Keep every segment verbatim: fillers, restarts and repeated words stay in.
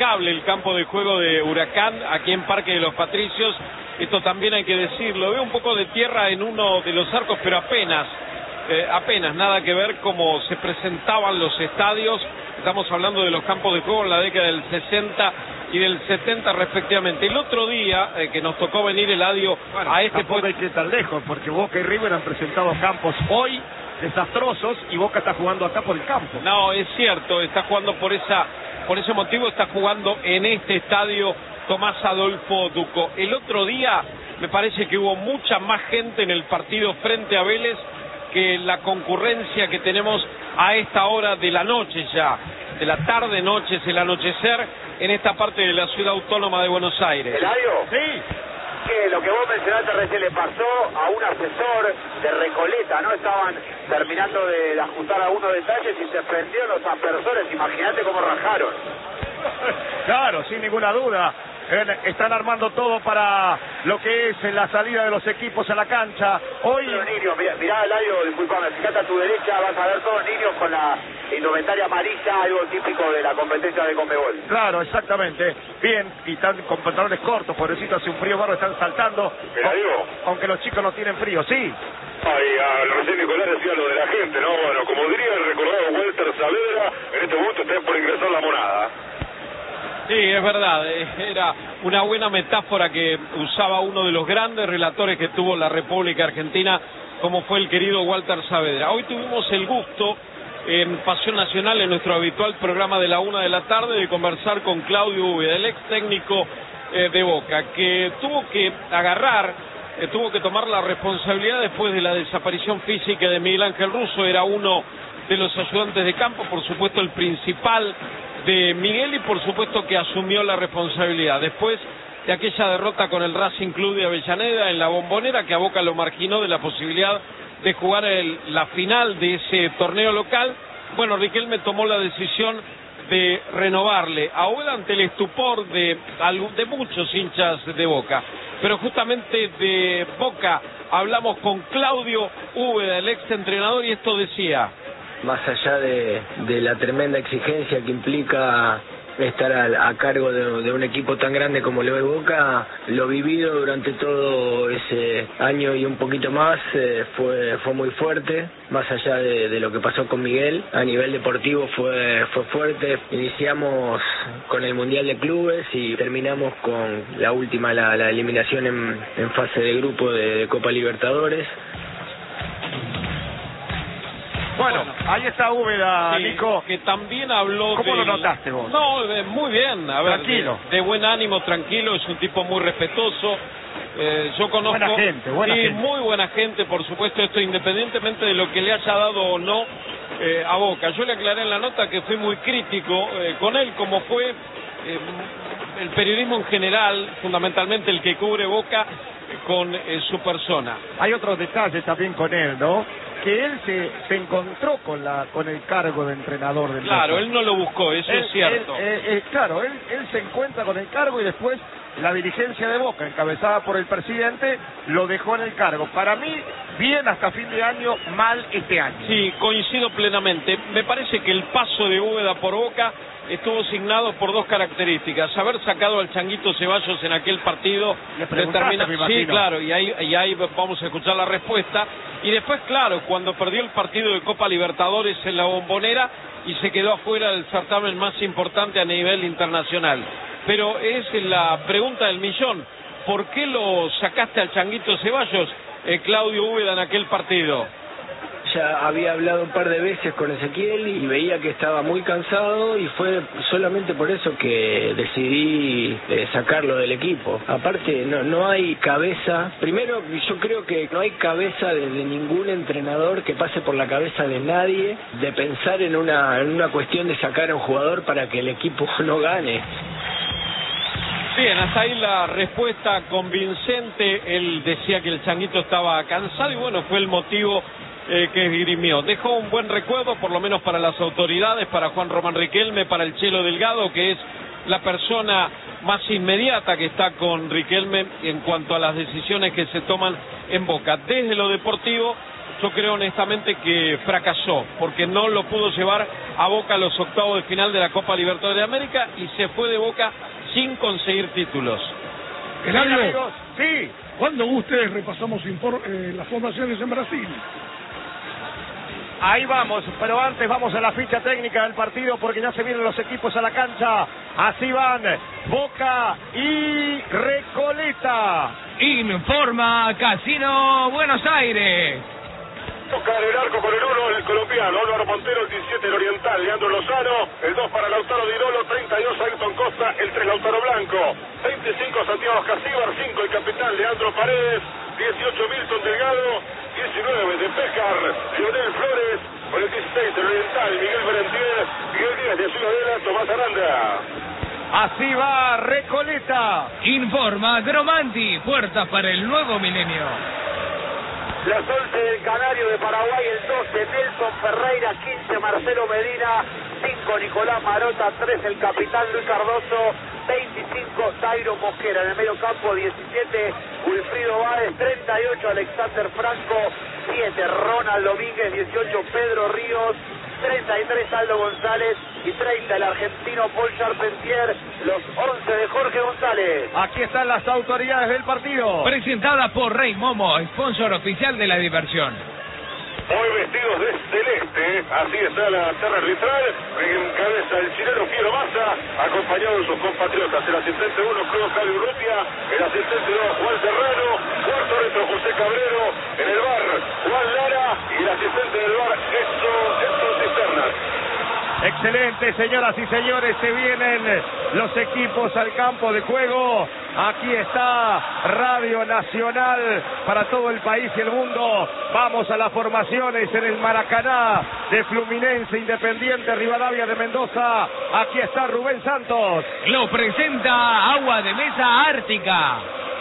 impecable el campo de juego de Huracán, aquí en Parque de los Patricios. Esto también hay que decirlo. Veo un poco de tierra en uno de los arcos, pero apenas, eh, apenas, nada que ver cómo se presentaban los estadios. Estamos hablando de los campos de juego en la década del sesenta y del setenta respectivamente. El otro día eh, que nos tocó venir Eladio bueno, a este puesto... hay que ir tan lejos, porque Boca y River han presentado campos hoy desastrosos y Boca está jugando acá por el campo. No, es cierto, está jugando por esa, por ese motivo está jugando en este estadio Tomás Adolfo Ducó. El otro día me parece que hubo mucha más gente en el partido frente a Vélez que la concurrencia que tenemos a esta hora de la noche ya, de la tarde noche, es el anochecer en esta parte de la ciudad autónoma de Buenos Aires. ¿Eladio? Sí. Que lo que vos mencionaste recién le pasó a un asesor de Recoleta, ¿no? Estaban terminando de ajustar algunos detalles y se prendieron los aspersores. Imagínate cómo rajaron. Claro, sin ninguna duda. Están armando todo para lo que es la salida de los equipos a la cancha. Hoy... Pero, niños, mirá, mirá, Eladio, disculpame, fíjate a tu derecha, vas a ver todos niños con la indumentaria amarilla, algo típico de la competencia de Conmebol. Claro, exactamente. Bien, y están con pantalones cortos, pobrecito, hace un frío barro, están saltando. Eladio. Aunque los chicos no tienen frío, sí. Ay, a recién Nicolás decía lo de la gente, ¿no? Bueno, como diría el recordado Walter Saavedra, en este momento está por ingresar la monada. Sí, es verdad, era una buena metáfora que usaba uno de los grandes relatores que tuvo la República Argentina, como fue el querido Walter Saavedra. Hoy tuvimos el gusto, en Pasión Nacional, en nuestro habitual programa de la una de la tarde, de conversar con Claudio Úbeda, el ex técnico eh, de Boca, que tuvo que agarrar, eh, tuvo que tomar la responsabilidad después de la desaparición física de Miguel Ángel Russo. Era uno de los ayudantes de campo, por supuesto el principal de Miguel, y por supuesto que asumió la responsabilidad después de aquella derrota con el Racing Club de Avellaneda en la Bombonera, que a Boca lo marginó de la posibilidad de jugar el, la final de ese torneo local. Bueno, Riquelme tomó la decisión de renovarle a Úbeda ante el estupor de, de muchos hinchas de Boca, pero justamente de Boca hablamos con Claudio Úbeda, el ex entrenador, y esto decía: más allá de, de la tremenda exigencia que implica estar a, a cargo de, de un equipo tan grande como lo es Boca, lo vivido durante todo ese año y un poquito más eh, fue fue muy fuerte. Más allá de, de lo que pasó con Miguel, a nivel deportivo fue fue fuerte. Iniciamos con el Mundial de Clubes y terminamos con la última, la, la eliminación en, en fase de grupo de, de Copa Libertadores. Bueno, ahí está Úbeda, sí, Nico. Que también habló. ¿Cómo del... lo notaste vos? No, muy bien. A ver, tranquilo. De, de buen ánimo, tranquilo. Es un tipo muy respetuoso. Eh, yo conozco. Buena gente, buena sí, gente. muy buena gente, por supuesto. Esto independientemente de lo que le haya dado o no eh, a Boca. Yo le aclaré en la nota que fui muy crítico eh, con él, como fue eh, el periodismo en general, fundamentalmente el que cubre Boca, eh, con eh, su persona. Hay otros detalles también con él, ¿no? Que él se, se encontró con la con el cargo de entrenador del Claro, Boca. Él no lo buscó, eso él, es cierto. Él, eh, eh, claro, él, él se encuentra con el cargo y después la dirigencia de Boca, encabezada por el presidente, lo dejó en el cargo. Para mí, bien hasta fin de año, mal este año. Sí, coincido plenamente. Me parece que el paso de Úbeda por Boca estuvo signado por dos características: haber sacado al Changuito Ceballos en aquel partido determinado. Sí, claro, y ahí, y ahí vamos a escuchar la respuesta. Y después, claro, cuando perdió el partido de Copa Libertadores en la Bombonera y se quedó afuera del certamen más importante a nivel internacional. Pero es la pregunta del millón: ¿por qué lo sacaste al Changuito Ceballos, eh, Claudio Úbeda, en aquel partido? Ya había hablado un par de veces con Ezequiel y veía que estaba muy cansado, y fue solamente por eso que decidí eh, sacarlo del equipo. Aparte, no no hay cabeza. Primero, yo creo que no hay cabeza de, de ningún entrenador que pase por la cabeza de nadie de pensar en una, en una cuestión de sacar a un jugador para que el equipo no gane. Bien, hasta ahí la respuesta convincente. Él decía que el Changuito estaba cansado y bueno, fue el motivo eh, que esgrimió. Dejó un buen recuerdo, por lo menos para las autoridades, para Juan Román Riquelme, para el Chelo Delgado, que es la persona más inmediata que está con Riquelme en cuanto a las decisiones que se toman en Boca. Desde lo deportivo, yo creo honestamente que fracasó, porque no lo pudo llevar a Boca a los octavos de final de la Copa Libertadores de América y se fue de Boca sin conseguir títulos. Eladio, sí. Cuando ustedes repasamos impor, eh, las formaciones en Brasil. Ahí vamos, pero antes vamos a la ficha técnica del partido porque ya se vienen los equipos a la cancha. Así van Boca y Recoleta. Informa Casino Buenos Aires. Toca en el arco con el uno, el colombiano Álvaro Montero, el diecisiete, el oriental Leandro Lozano, el dos para Lautaro Di Lolo, treinta y dos Ayrton Costa, el tres Lautaro Blanco, veinticinco Santiago Casíbar, cinco el capitán Leandro Paredes, dieciocho Milton Delgado, diecinueve de Pécar, Lionel Flores, con el dieciséis el oriental Miguel Berentier, Miguel Díaz de Ciudadela, Tomás Aranda. Así va Recoleta. Informa Gromanti, puertas para el nuevo milenio. Las once del Canario de Paraguay, el doce Nelson Ferreira, quince Marcelo Medina, cinco Nicolás Marota, tres el capitán Luis Cardoso, veinticinco Dairo Mosquera. En el medio campo diecisiete Wilfrido Báez, treinta y ocho Alexander Franco, siete Ronald Domínguez, dieciocho Pedro Ríos, treinta y tres Aldo González y treinta el argentino Paul Charpentier, los once de Jorge González. Aquí están las autoridades del partido. Presentada por Rey Momo, sponsor oficial de la diversión. Hoy vestidos de celeste, así está la terna arbitral, encabeza el chileno Piero Massa, acompañado de sus compatriotas, el asistente uno Cruz Cali Urrutia, el asistente dos Juan Serrano, cuarto retro José Cabrero, en el bar Juan Lara y el asistente del bar Edson, Edson Cisternas. Excelente, señoras y señores, se vienen los equipos al campo de juego. Aquí está Radio Nacional para todo el país y el mundo. Vamos a las formaciones en el Maracaná de Fluminense, Independiente, Rivadavia de Mendoza. Aquí está Rubén Santos. Lo presenta Agua de Mesa Ártica.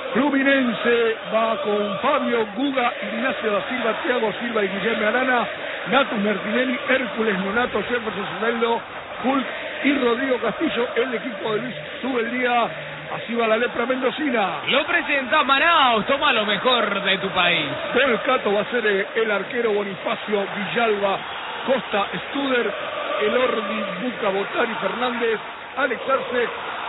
Fluminense va con Fabio Guga, Ignacio da Silva, Thiago Silva y Guillermo Arana, Natus Martinelli, Hércules Nonato, Jefferson Soneldo, Hulk y Rodrigo Castillo. El equipo de Luis Subeldía. Así va la lepra mendocina. Lo presenta Manaus, toma lo mejor de tu país. El Cato va a ser el arquero Bonifacio Villalba, Costa Studer, Elordi, Buca, Botari, Fernández, Alex Arce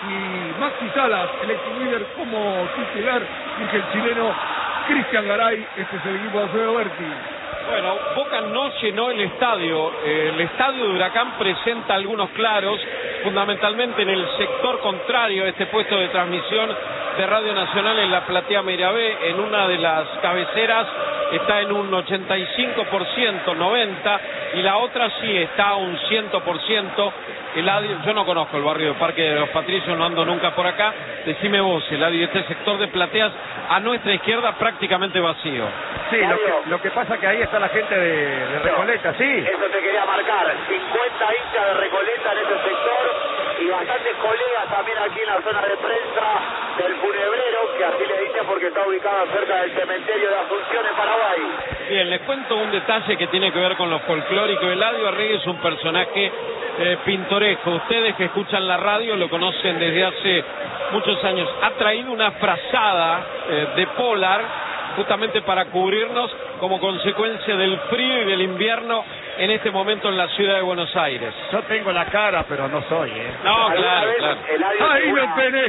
y Maxi Salas, el ex líder como titular, y el chileno Cristian Garay. Este es el equipo de Alfredo Berti. Bueno, Boca no llenó el estadio. El estadio de Huracán presenta algunos claros, fundamentalmente en el sector contrario a este puesto de transmisión de Radio Nacional en la platea Mirabé. En una de las cabeceras está en un ochenta y cinco por ciento, noventa, y la otra sí está a un cien por ciento. Eladio, yo no conozco el barrio de Parque de los Patricios, no ando nunca por acá. Decime vos, Eladio, este sector de plateas a nuestra izquierda prácticamente vacío. Sí, lo que, lo que pasa que ahí está la gente de, de Recoleta, sí. Eso te quería marcar, cincuenta hinchas de Recoleta en ese sector y bastantes colegas también aquí en la zona de prensa del Funebrero, que así le dicen porque está ubicado cerca del cementerio de Asunción en Paraguay. Bien, les cuento un detalle que tiene que ver con lo folclórico. Eladio Arregui es un personaje eh, pintoresco. Ustedes que escuchan la radio lo conocen desde hace muchos años. Ha traído una frazada eh, de polar justamente para cubrirnos como consecuencia del frío y del invierno en este momento en la ciudad de Buenos Aires. Yo tengo la cara, pero no soy, ¿eh? No, claro, claro. Ahí lo tenés.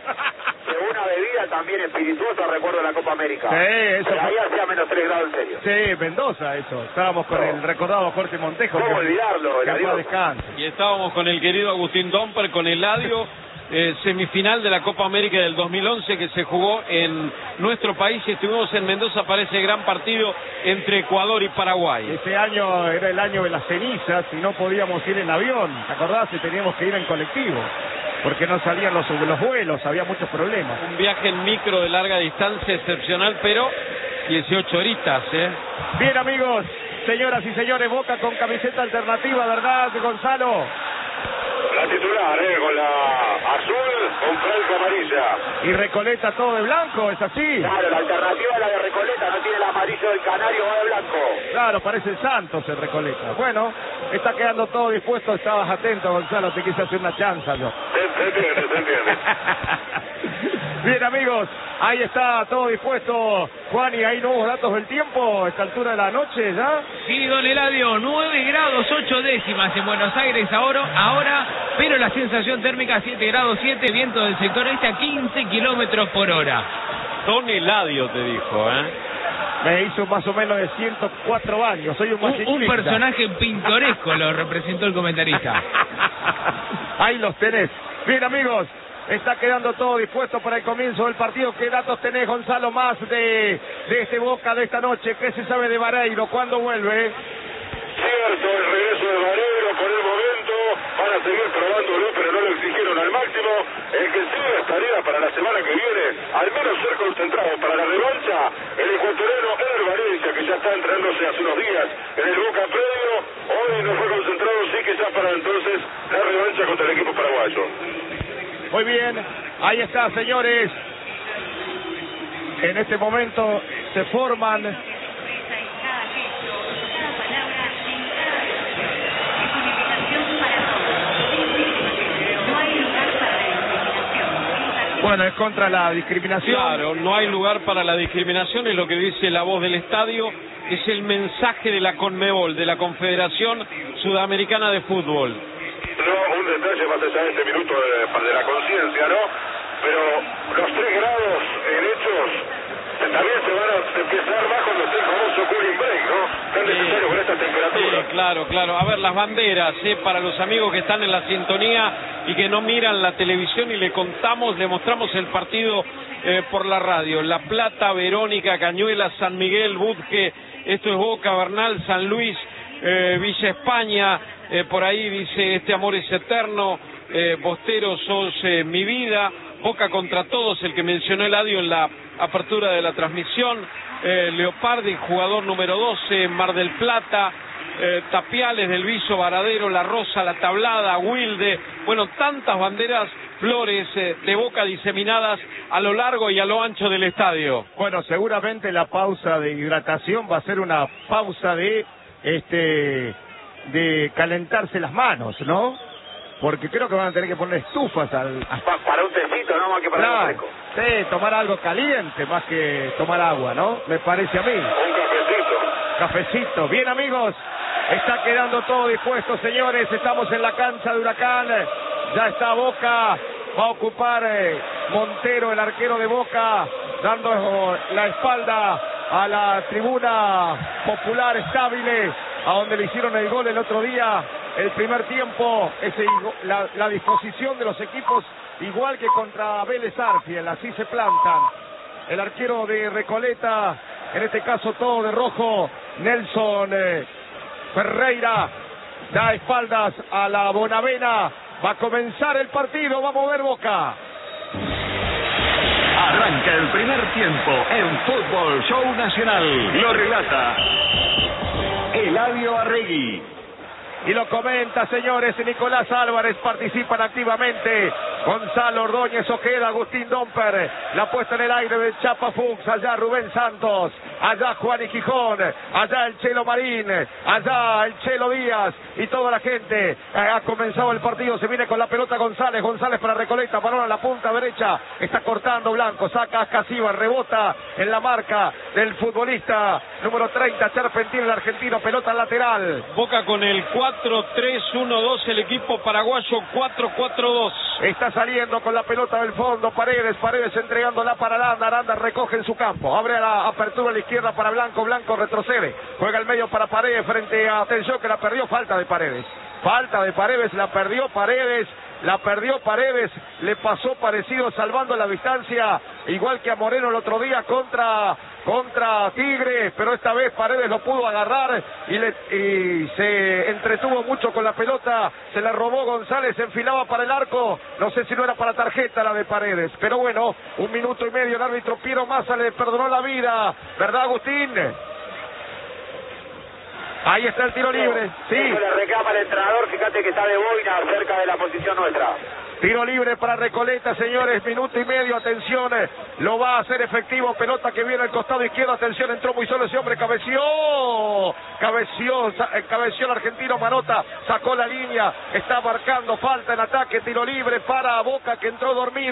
De una bebida también espirituosa, recuerdo la Copa América. Sí, eso Pero ahí fue... hacía menos tres grados, en serio. Sí, Mendoza, eso. Estábamos con No. el recordado Jorge Montejo. ¿Cómo que- olvidarlo, que el en paz adiós? descanse. Y estábamos con el querido Agustín Domper, con Eladio, eh, semifinal de la Copa América del dos mil once que se jugó en nuestro país, y estuvimos en Mendoza para ese gran partido entre Ecuador y Paraguay. Ese año era el año de las cenizas y no podíamos ir en avión, ¿te acordás? Y teníamos que ir en colectivo, porque no salían los, los vuelos, había muchos problemas. Un viaje en micro de larga distancia excepcional, pero dieciocho horitas, ¿eh? Bien, amigos, señoras y señores, Boca con camiseta alternativa, ¿verdad, Gonzalo? La titular, eh, con la azul, con franca amarilla. Y Recoleta todo de blanco, ¿es así? Claro, la alternativa es la de Recoleta, no tiene el amarillo del Canario, va de blanco. Claro, parece el Santos el Recoleta. Bueno, está quedando todo dispuesto, estabas atento, Gonzalo, te quise hacer una chanza yo. Se, se entiende, se entiende. Bien, amigos, ahí está todo dispuesto. Juan, ¿y hay nuevos datos del tiempo a esta altura de la noche ya? Sí, don Eladio, nueve grados ocho décimas en Buenos Aires ahora, ahora, pero la sensación térmica siete grados siete, viento del sector este a quince kilómetros por hora. Don Eladio te dijo, ¿eh? Me hizo más o menos de ciento cuatro años, soy un Un, maquinista. un personaje pintoresco lo representó el comentarista. Ahí los tenés. Bien, amigos, está quedando todo dispuesto para el comienzo del partido. ¿Qué datos tenés, Gonzalo, más de, de este Boca de esta noche? ¿Qué se sabe de Vareiro? ¿Cuándo vuelve? Cierto, el regreso de Vareiro por el momento, van a seguir probándolo, pero no lo exigieron al máximo. El que sigue estaría para la semana que viene, al menos ser concentrado para la revancha, el ecuatoriano Ener Valencia, que ya está entrenándose hace unos días en el Boca Predio. Hoy no fue concentrado, sí que ya para entonces la revancha contra el equipo paraguayo. Muy bien, ahí está, señores. En este momento se forman Bueno, es contra la discriminación. Claro, no hay lugar para la discriminación, es lo que dice la voz del estadio, es el mensaje de la CONMEBOL, de la Confederación Sudamericana de Fútbol. No, un detalle más allá de este minuto de, de la conciencia, ¿no? Pero los tres grados en hechos también se van a empezar más cuando esté el famoso cooling break, ¿no? Tan necesario con esta temperatura. Sí, claro, claro. A ver, las banderas, ¿eh? Para los amigos que están en la sintonía y que no miran la televisión, y le contamos, le mostramos el partido eh, por la radio. La Plata, Verónica, Cañuelas, San Miguel, Budge, esto es Boca, Bernal, San Luis, eh, Villa España, eh, por ahí dice Este Amor es Eterno, eh, Bostero, sos eh, mi vida, Boca contra todos, el que mencionó Eladio en la apertura de la transmisión, eh, Leopardi, jugador número doce, Mar del Plata, eh, Tapiales, Del Viso, Varadero, La Rosa, La Tablada, Wilde, bueno, tantas banderas, flores eh, de Boca diseminadas a lo largo y a lo ancho del estadio. Bueno, seguramente la pausa de hidratación va a ser una pausa de este de calentarse las manos, ¿no? Porque creo que van a tener que poner estufas al... Pa para un tecito, no más que para algo fresco. Sí, tomar algo caliente más que tomar agua, ¿no? Me parece a mí. Un cafecito. Cafecito. Bien, amigos, está quedando todo dispuesto, señores. Estamos en la cancha de Huracán. Ya está Boca. Va a ocupar eh, Montero, el arquero de Boca, dando la espalda a la tribuna popular estable, a donde le hicieron el gol el otro día. El primer tiempo, ese, la, la disposición de los equipos, igual que contra Vélez Arfiel, así se plantan. El arquero de Recoleta, en este caso todo de rojo, Nelson eh, Ferreira, da espaldas a la Bonavena. Va a comenzar el partido, va a mover Boca. Arranca el primer tiempo en Fútbol Show Nacional. Lo relata Eladio Arregui. Y lo comenta, señores, Nicolás Álvarez, participan activamente Gonzalo Ordóñez Ojeda, Agustín Domper, la puesta en el aire de Chapa Fuchs, allá Rubén Santos, allá Juan y Gijón, allá el Chelo Marín, allá el Chelo Díaz y toda la gente. Eh, ha comenzado el partido, se viene con la pelota González, González para Recoleta, balón a la punta derecha, está cortando Blanco, saca a Casiva, rebota en la marca del futbolista número treinta, Charpentín, el argentino, pelota lateral. Boca con el cuatro tres uno dos, el equipo paraguayo cuatro cuatro dos. Está saliendo con la pelota del fondo, Paredes, Paredes entregándola para Aranda, Aranda recoge en su campo, abre la apertura a la izquierda para Blanco, Blanco retrocede, juega el medio para Paredes frente a Atención, que la perdió, falta de Paredes, falta de Paredes, la perdió Paredes, la perdió Paredes, le pasó parecido salvando la distancia, igual que a Moreno el otro día contra contra Tigre, pero esta vez Paredes lo pudo agarrar y, le, y se entretuvo mucho con la pelota, se la robó González, se enfilaba para el arco, no sé si no era para tarjeta la de Paredes, pero bueno, un minuto y medio, el árbitro Piero Massa le perdonó la vida, ¿verdad, Agustín? Ahí está el tiro libre, sí. Eso le reclama el entrenador, fíjate que está de boina cerca de la posición nuestra. Tiro libre para Recoleta, señores, minuto y medio, atención, lo va a hacer efectivo, pelota que viene al costado izquierdo, atención, entró muy solo ese hombre, cabeció, cabeció, cabeció el argentino Marota, sacó la línea, está marcando, falta en ataque, tiro libre para Boca que entró dormido,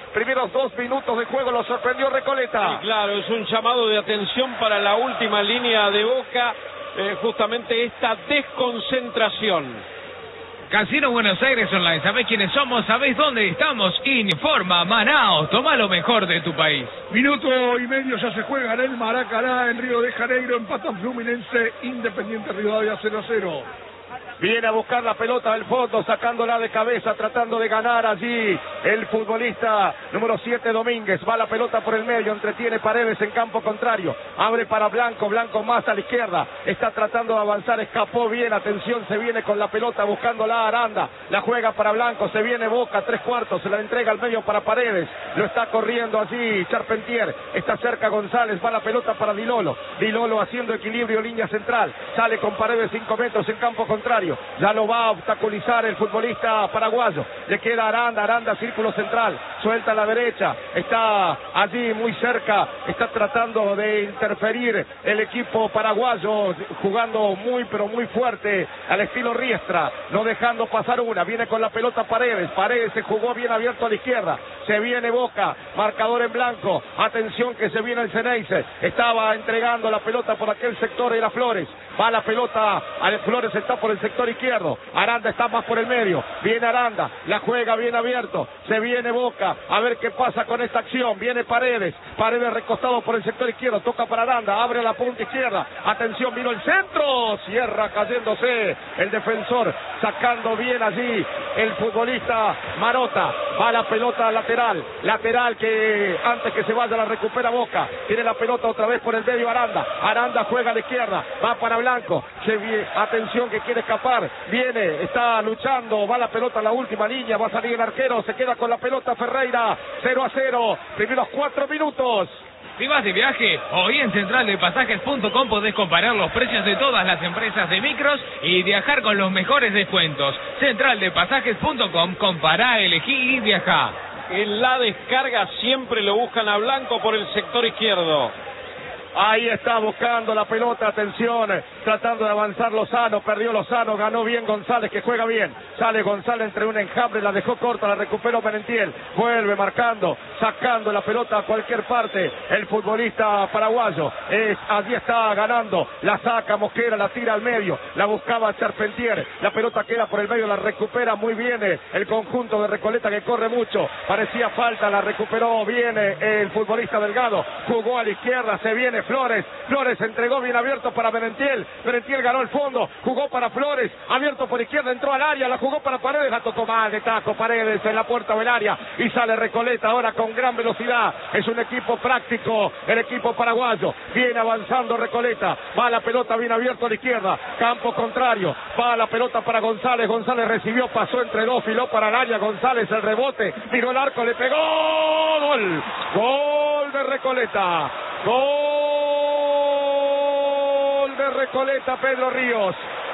Primeros dos minutos de juego lo sorprendió Recoleta. Sí, claro, es un llamado de atención para la última línea de Boca, eh, justamente esta desconcentración. Casino Buenos Aires Online, ¿sabés quiénes somos? ¿Sabés dónde estamos? Informa Manaos, toma lo mejor de tu país. Minuto y medio ya se juega en el Maracaná, en Río de Janeiro, empatan Fluminense, Independiente Rivadavia cero a cero. Viene a buscar la pelota del fondo, sacándola de cabeza, tratando de ganar allí el futbolista número siete, Domínguez. Va la pelota por el medio, entretiene Paredes en campo contrario. Abre para Blanco, Blanco más a la izquierda. Está tratando de avanzar, escapó bien, atención, se viene con la pelota buscándola Aranda. La juega para Blanco, se viene Boca, tres cuartos, se la entrega al medio para Paredes. Lo está corriendo allí Charpentier, está cerca González, va la pelota para Dilolo. Dilolo haciendo equilibrio, línea central. Sale con Paredes cinco metros en campo contrario. Ya lo va a obstaculizar el futbolista paraguayo. Le queda Aranda, Aranda círculo central, suelta a la derecha, está allí muy cerca, está tratando de interferir el equipo paraguayo, jugando muy pero muy fuerte al estilo Riestra, no dejando pasar una. Viene con la pelota Paredes, Paredes se jugó bien abierto a la izquierda, se viene Boca, marcador en blanco, atención que se viene el Ceneice, estaba entregando la pelota por aquel sector, era Flores, va la pelota, Flores está por el sector izquierdo, Aranda está más por el medio, viene Aranda, la juega bien abierto, se viene Boca, a ver qué pasa con esta acción, viene Paredes, Paredes recostado por el sector izquierdo, toca para Aranda, abre la punta izquierda, atención, vino el centro, cierra cayéndose el defensor, sacando bien allí el futbolista Marota, va la pelota lateral, lateral que antes que se vaya la recupera Boca, tiene la pelota otra vez por el medio Aranda, Aranda juega a la izquierda, va para Blanco, se viene, atención que quiere escapar, viene, está luchando, va la pelota a la última línea, va a salir el arquero, se queda con la pelota Ferreira, cero a cero, primeros cuatro minutos. Si vas de viaje, hoy en central de pasajes punto com podés comparar los precios de todas las empresas de micros y viajar con los mejores descuentos. central de pasajes punto com, compará, elegí y viajá. En la descarga siempre lo buscan a Blanco por el sector izquierdo. Ahí está buscando la pelota, atención, tratando de avanzar Lozano, perdió Lozano, ganó bien González, que juega bien, sale González entre un enjambre, la dejó corta, la recuperó Merentiel, vuelve marcando, sacando la pelota a cualquier parte, el futbolista paraguayo, es, allí está ganando, la saca Mosquera, la tira al medio, la buscaba Charpentier, la pelota queda por el medio, la recupera muy bien el conjunto de Recoleta que corre mucho, parecía falta, la recuperó bien el futbolista Delgado, jugó a la izquierda, se viene Flores, Flores entregó bien abierto para Merentiel, Merentiel ganó el fondo, jugó para Flores, abierto por izquierda, entró al área, la jugó para Paredes, la tocó mal de taco Paredes en la puerta del área y sale Recoleta ahora con gran velocidad, es un equipo práctico, el equipo paraguayo, viene avanzando Recoleta, va la pelota bien abierto a la izquierda, campo contrario, va la pelota para González, González recibió, pasó entre dos, filó para el área, González el rebote, tiró el arco, le pegó, gol, gol de Recoleta, gol de Recoleta, Pedro Ríos,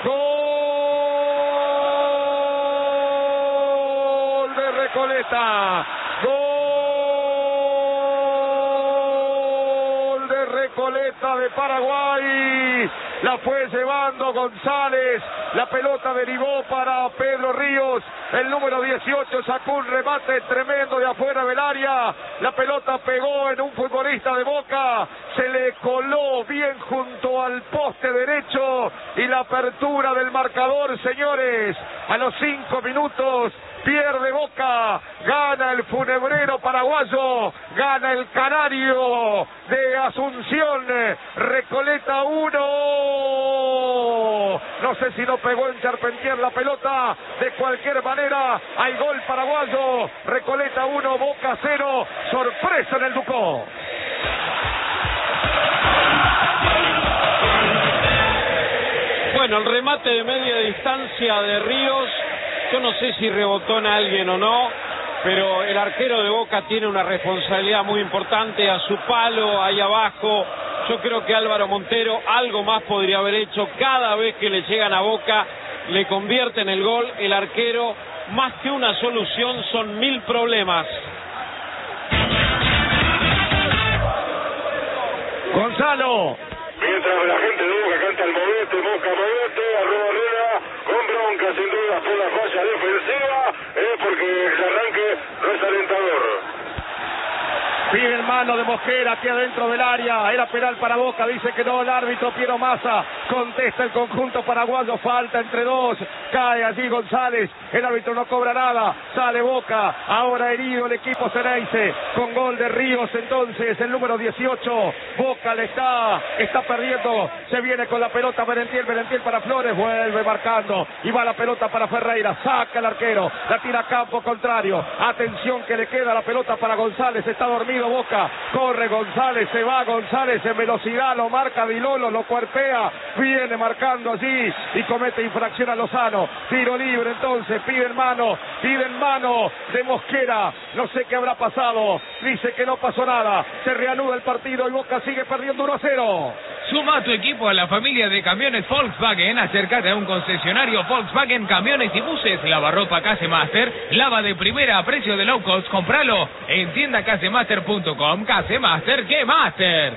gol de Recoleta, gol de Recoleta de Paraguay, la fue llevando González, la pelota derivó para Pedro Ríos, el número dieciocho sacó un remate tremendo de afuera del área, la pelota pegó en un futbolista de Boca, se le coló bien junto al poste derecho y la apertura del marcador, señores, a los cinco minutos pierde Boca, gana el funebrero paraguayo, gana el canario de Asunción, Recoleta uno, no sé si no pegó en Charpentier la pelota, de cualquier manera hay gol paraguayo, Recoleta uno, Boca cero, sorpresa en el Ducó. Bueno, el remate de media distancia de Ríos, yo no sé si rebotó en alguien o no, pero el arquero de Boca tiene una responsabilidad muy importante a su palo, ahí abajo. Yo creo que Álvaro Montero algo más podría haber hecho. Cada vez que le llegan a Boca, le convierten el gol. El arquero, más que una solución, son mil problemas. Gonzalo. Mientras la gente de Boca canta el movete, Boca movete, arroba Herrera, con bronca sin duda por la falla defensiva, eh, porque el arranque no es alentador. Pide en mano de Mosquera aquí adentro del área. Era penal para Boca. Dice que no el árbitro Piero Massa. Contesta el conjunto paraguayo. Falta entre dos. Cae allí González. El árbitro no cobra nada. Sale Boca. Ahora herido el equipo Ceneice. Con gol de Ríos entonces. El número dieciocho. Boca le está, está perdiendo. Se viene con la pelota Merentiel. Merentiel para Flores. Vuelve marcando. Y va la pelota para Ferreira. Saca el arquero. La tira a campo contrario. Atención que le queda la pelota para González. Está dormido Boca. Corre González. Se va González en velocidad. Lo marca Dilolo. Lo cuerpea. Viene marcando allí. Y comete infracción a Lozano. Tiro libre entonces. Pide en mano. Pide en mano de Mosquera. No sé qué habrá pasado. Dice que no pasó nada. Se reanuda el partido y Boca sigue perdiendo uno a cero. Suma a tu equipo a la familia de camiones Volkswagen. Acércate a un concesionario Volkswagen, camiones y buses. Lavarropa Casemaster. Lava de primera a precio de low cost. Compralo en tienda casemaster punto com. Casemaster, ¿qué master?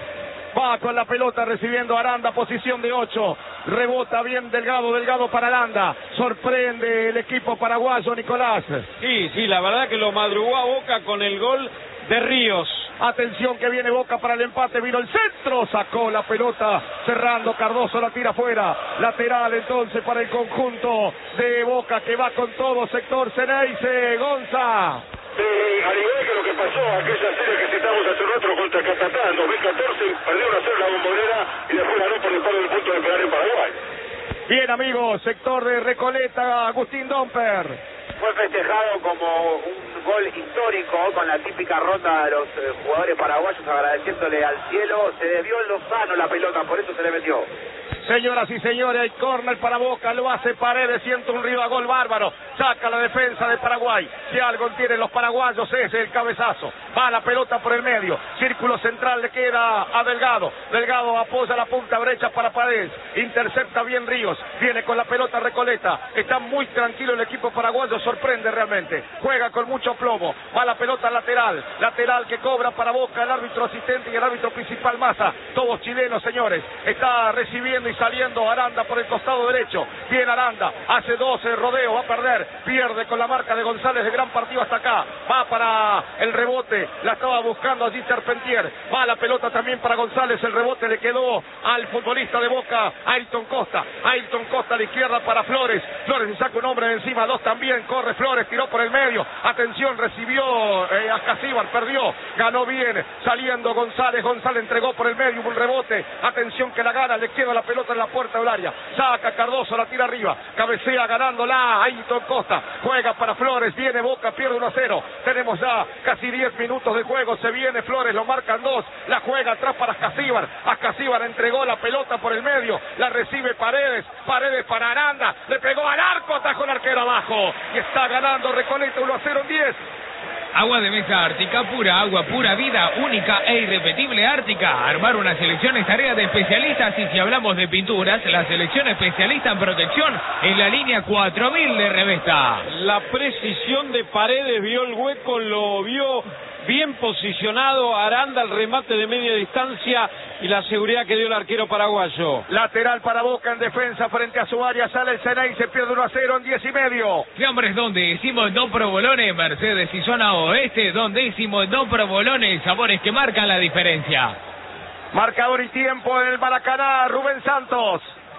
Va con la pelota recibiendo Aranda, posición de ocho. Rebota bien Delgado, Delgado para Aranda. Sorprende el equipo paraguayo, Nicolás. Sí, sí, la verdad que lo madrugó a Boca con el gol de Ríos. Atención que viene Boca para el empate, vino el centro, sacó la pelota, cerrando Cardoso, la tira afuera. Lateral entonces para el conjunto de Boca que va con todo, sector Ceneice, Gonza. Eh, al igual que lo que pasó aquella serie que citamos hace un otro contra Catatá en dos mil catorce, perdió una cero la Bombonera y después ganó por el palo del punto de penal en Paraguay. Bien amigos, sector de Recoleta, Agustín Domper. Fue festejado como un gol histórico con la típica ronda de los eh, jugadores paraguayos agradeciéndole al cielo. Se desvió en Lozano la pelota, por eso se le metió. Señoras y señores, hay córner para Boca, lo hace Paredes, siente un ruido a gol bárbaro, saca la defensa de Paraguay. Si algo tienen los paraguayos es el cabezazo. Va la pelota por el medio, círculo central le queda a Delgado. Delgado apoya la punta derecha para Paredes, intercepta bien Ríos, viene con la pelota Recoleta. Está muy tranquilo el equipo paraguayo, sorprende realmente. Juega con mucho plomo, va la pelota lateral, lateral que cobra para Boca el árbitro asistente y el árbitro principal Massa. Todos chilenos, señores. Está recibiendo y saliendo Aranda por el costado derecho. Bien Aranda, hace doce rodeo, va a perder, pierde con la marca de González, de gran partido hasta acá. Va para el rebote, la estaba buscando allí Terpentier. Va la pelota también para González, el rebote le quedó al futbolista de Boca, Ayrton Costa. Ayrton Costa a la izquierda para Flores. Flores se saca un hombre de encima, dos también, corre Flores, tiró por el medio. Atención, recibió eh, a Casíbar, perdió, ganó bien, saliendo González, González entregó por el medio, hubo un rebote. Atención que la gana, le queda la pelota en la puerta del área, saca Cardoso, la tira arriba, cabecea ganándola, Ayrton Costa, juega para Flores, viene Boca, pierde uno a cero, tenemos ya casi diez minutos de juego, se viene Flores, lo marcan dos, la juega atrás para Casíbar, a Casíbar entregó la pelota por el medio, la recibe Paredes, Paredes para Aranda, le pegó al arco, atajó el arquero abajo, y está ganando Recoleta uno a cero en diez. Agua de mesa Ártica, pura agua, pura vida, única e irrepetible Ártica. Armar una selección es tarea de especialistas y si hablamos de pinturas, la selección especialista en protección en la línea cuatro mil de Revesta. La precisión de Paredes, vio el hueco, lo vio bien posicionado, Aranda el remate de media distancia y la seguridad que dio el arquero paraguayo. Lateral para Boca en defensa frente a su área, sale el Ceneice, se pierde uno a cero en diez y medio. Fiambres donde hicimos dos provolones, Mercedes y zona oeste, donde hicimos dos provolones, sabores que marcan la diferencia. Marcador y tiempo en el Maracaná, Rubén Santos.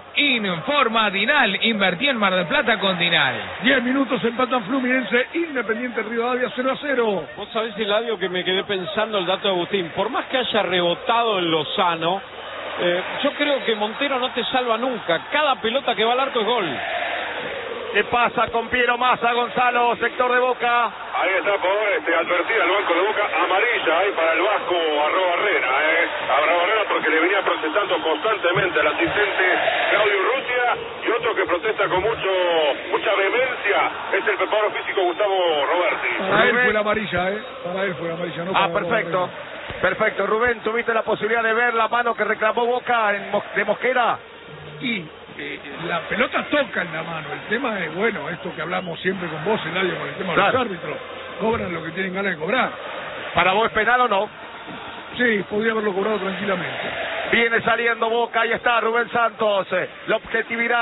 Informa Dinal, invertí en Mar del Plata con Dinal. diez minutos empatan Fluminense, Independiente Rivadavia cero a cero. Vos sabés, Eladio, que me quedé pensando el dato de Agustín. Por más que haya rebotado en Lozano, eh, yo creo que Montero no te salva nunca. Cada pelota que va al arco es gol. ¿Qué pasa con Piero Massa, Gonzalo, sector de Boca? Ahí está por este, advertida al banco de Boca, amarilla ahí para el Vasco Arrobarrena, eh. Arrobarrena porque le venía protestando constantemente al asistente Claudio Urrutia, y otro que protesta con mucho mucha vehemencia es el preparador físico Gustavo Roberti. Para él fue la amarilla, ¿eh? Para él fue la amarilla, no para Ah, perfecto. Perfecto, Rubén, ¿tuviste la posibilidad de ver la mano que reclamó Boca en Mo- de Mosquera? Y eh, la pelota toca en la mano. El tema es, bueno, esto que hablamos siempre con vos, Eladio, con el tema Claro. de los árbitros. Cobran lo que tienen ganas de cobrar. ¿Para vos es penal o no? Sí, podría haberlo cobrado tranquilamente. Viene saliendo Boca, ahí está Rubén Santos. La objetividad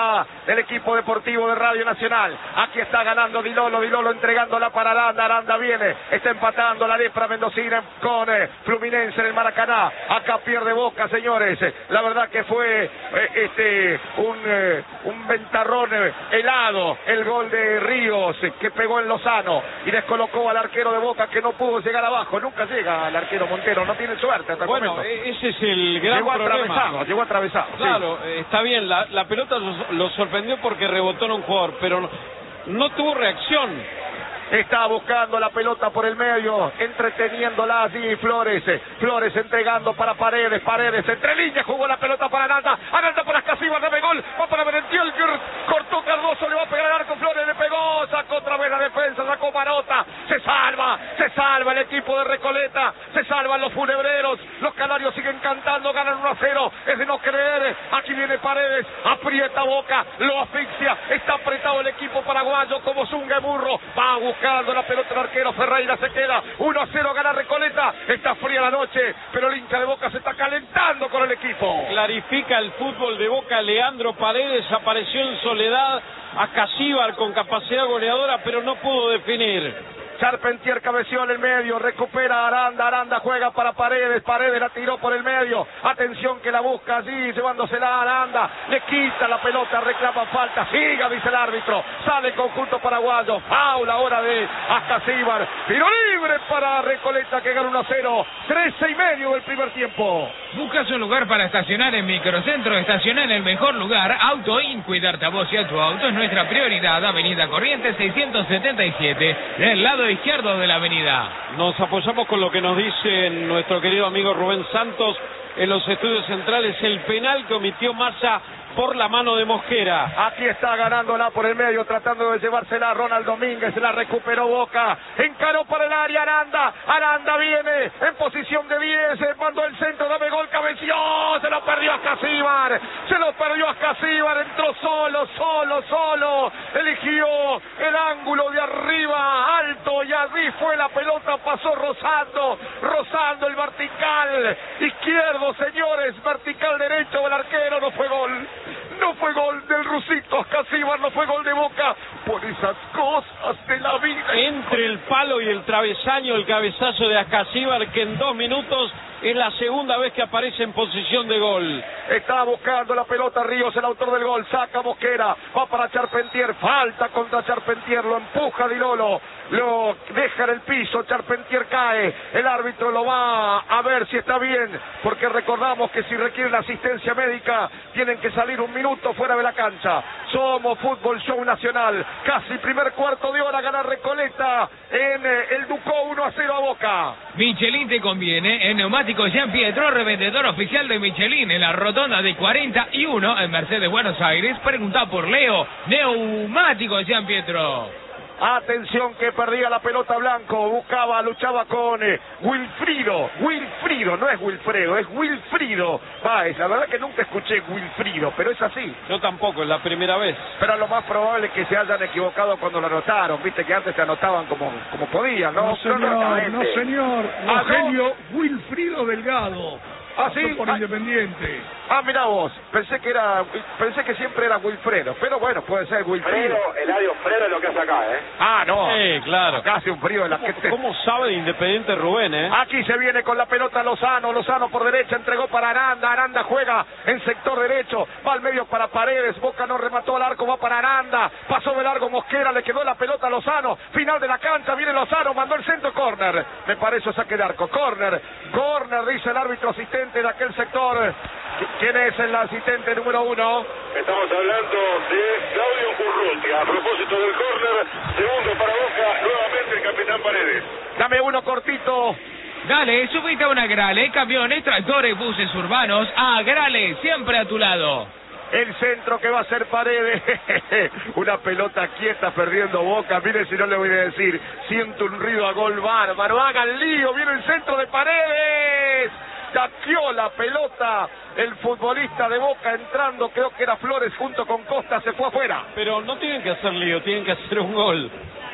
del equipo deportivo de Radio Nacional. Aquí está ganando Di Lolo, Di Lolo entregándola para Aranda, Aranda viene, está empatando la lepra mendocina con eh, Fluminense en el Maracaná. Acá pierde Boca, señores. La verdad que fue eh, este un, eh, un ventarrón eh, helado el gol de Ríos eh, que pegó en Lozano y descolocó al arquero de Boca, que no pudo llegar abajo. Nunca llega al arquero Montero, no tiene suerte hasta el bueno, momento. Ese es el gran llegó problema. Atravesado, llegó atravesado. Claro, sí. eh, está bien, la, la pelota lo, lo sorprendió porque rebotó en un jugador, pero no, no tuvo reacción. Está buscando la pelota por el medio, entreteniéndola allí Flores. Flores entregando para Paredes, Paredes entre líneas, jugó la pelota para Aranda, Aranda para Escasíbar, dame gol, va para Merentiel, cortó Cardoso, le va a pegar al arco, Flores le pegó, sacó otra vez la defensa, sacó Marota, se salva, se salva el equipo de Recoleta, se salvan los funebreros, los canarios siguen cantando, ganan uno a cero, es de no creer, aquí viene Paredes, aprieta Boca, lo asfixia, está apretado el equipo paraguayo como Zunga Burro, va a buscar la pelota el arquero, Ferreira se queda, uno a cero gana Recoleta, está fría la noche, pero el hincha de Boca se está calentando con el equipo. Clarifica el fútbol de Boca, Leandro Paredes apareció en soledad, a Casíbar con capacidad goleadora, pero no pudo definir. Charpentier cabeció en el medio, recupera Aranda, Aranda juega para Paredes, Paredes la tiró por el medio, atención que la busca allí, llevándosela a Aranda, le quita la pelota, reclama falta, siga, dice el árbitro, sale el conjunto paraguayo, foul ahora de Ascasíbar, tiro libre para Recoleta que gana uno a cero, trece y medio del primer tiempo. ¿Buscas un lugar para estacionar en Microcentro? Estaciona en el mejor lugar, Auto In, cuidarte a vos y a tu auto es nuestra prioridad, Avenida Corrientes seiscientos setenta y siete, del lado izquierdo de la avenida. Nos apoyamos con lo que nos dice nuestro querido amigo Rubén Santos en los estudios centrales, el penal que omitió Massa por la mano de Mosquera. Aquí está ganándola por el medio, tratando de llevársela Ronald Domínguez, la recuperó Boca, encaró para el área Aranda, Aranda viene en posición de diez, mandó el centro, dame gol, cabeció, se lo perdió a Ascasíbar, se lo perdió a Ascasíbar, entró solo, solo, solo, eligió el ángulo de arriba, alto, y allí fue la pelota, pasó rozando, rozando el vertical izquierdo, señores, vertical derecho del arquero, no fue gol. No fue gol del rusito Ascasíbar, no fue gol de Boca, por esas cosas de la vida. Entre el palo y el travesaño, el cabezazo de Ascasíbar, que en dos minutos es la segunda vez que aparece en posición de gol. Está buscando la pelota Ríos, el autor del gol, saca Mosquera, va para Charpentier, falta contra Charpentier, lo empuja Di Lolo, lo deja en el piso, Charpentier cae, el árbitro lo va a ver si está bien, porque recordamos que si requieren asistencia médica, tienen que salir un minuto fuera de la cancha. Somos Fútbol Show Nacional, casi primer cuarto de hora, gana Recoleta en eh, el Ducó uno a cero a Boca. Michelin te conviene, en Neumáticos Jean Pietro, revendedor oficial de Michelin en la rotonda de cuarenta y uno en Mercedes, Buenos Aires. Pregunta por Leo, Neumáticos Jean Pietro. Atención que perdía la pelota Blanco, buscaba, luchaba con eh, Wilfrido, Wilfrido, no es Wilfredo, es Wilfrido Báez, la verdad que nunca escuché Wilfrido, pero es así. Yo tampoco, es la primera vez. Pero lo más probable es que se hayan equivocado cuando lo anotaron, viste que antes se anotaban como, como podían, ¿no? No señor, no señor, Ah, Eugenio Wilfrido Delgado. Ah, sí, por ah, Independiente. Ah, mira vos, pensé que era, pensé que siempre era Wilfredo, pero bueno, puede ser Wilfrido. Fredo, Eladio Fredo es lo que hace acá, ¿eh? Ah, no. Sí, claro. Acá hace un frío en la que te... ¿Cómo sabe de Independiente Rubén, eh? Aquí se viene con la pelota Lozano, Lozano por derecha, entregó para Aranda, Aranda juega en sector derecho, va al medio para Paredes, Boca no remató al arco, va para Aranda, pasó de largo Mosquera, le quedó la pelota a Lozano, final de la cancha, viene Lozano, mandó el centro, córner, me parece saque de arco, córner, córner, dice el árbitro asistente de aquel sector. ¿Quién es el asistente número uno? Estamos hablando de Claudio Urrutia. A propósito del córner, segundo para Boca, nuevamente el capitán Paredes. Dame uno cortito. Dale, subite a una Grale, camiones, tractores, buses urbanos, a Grale, siempre a tu lado. El centro que va a ser Paredes. Una pelota quieta perdiendo Boca. Mire si no le voy a decir. Siento un ruido a gol bárbaro. Hagan lío. Viene el centro de Paredes. Taqueó la pelota el futbolista de Boca entrando. Creo que era Flores junto con Costa. Se fue afuera. Pero no tienen que hacer lío. Tienen que hacer un gol.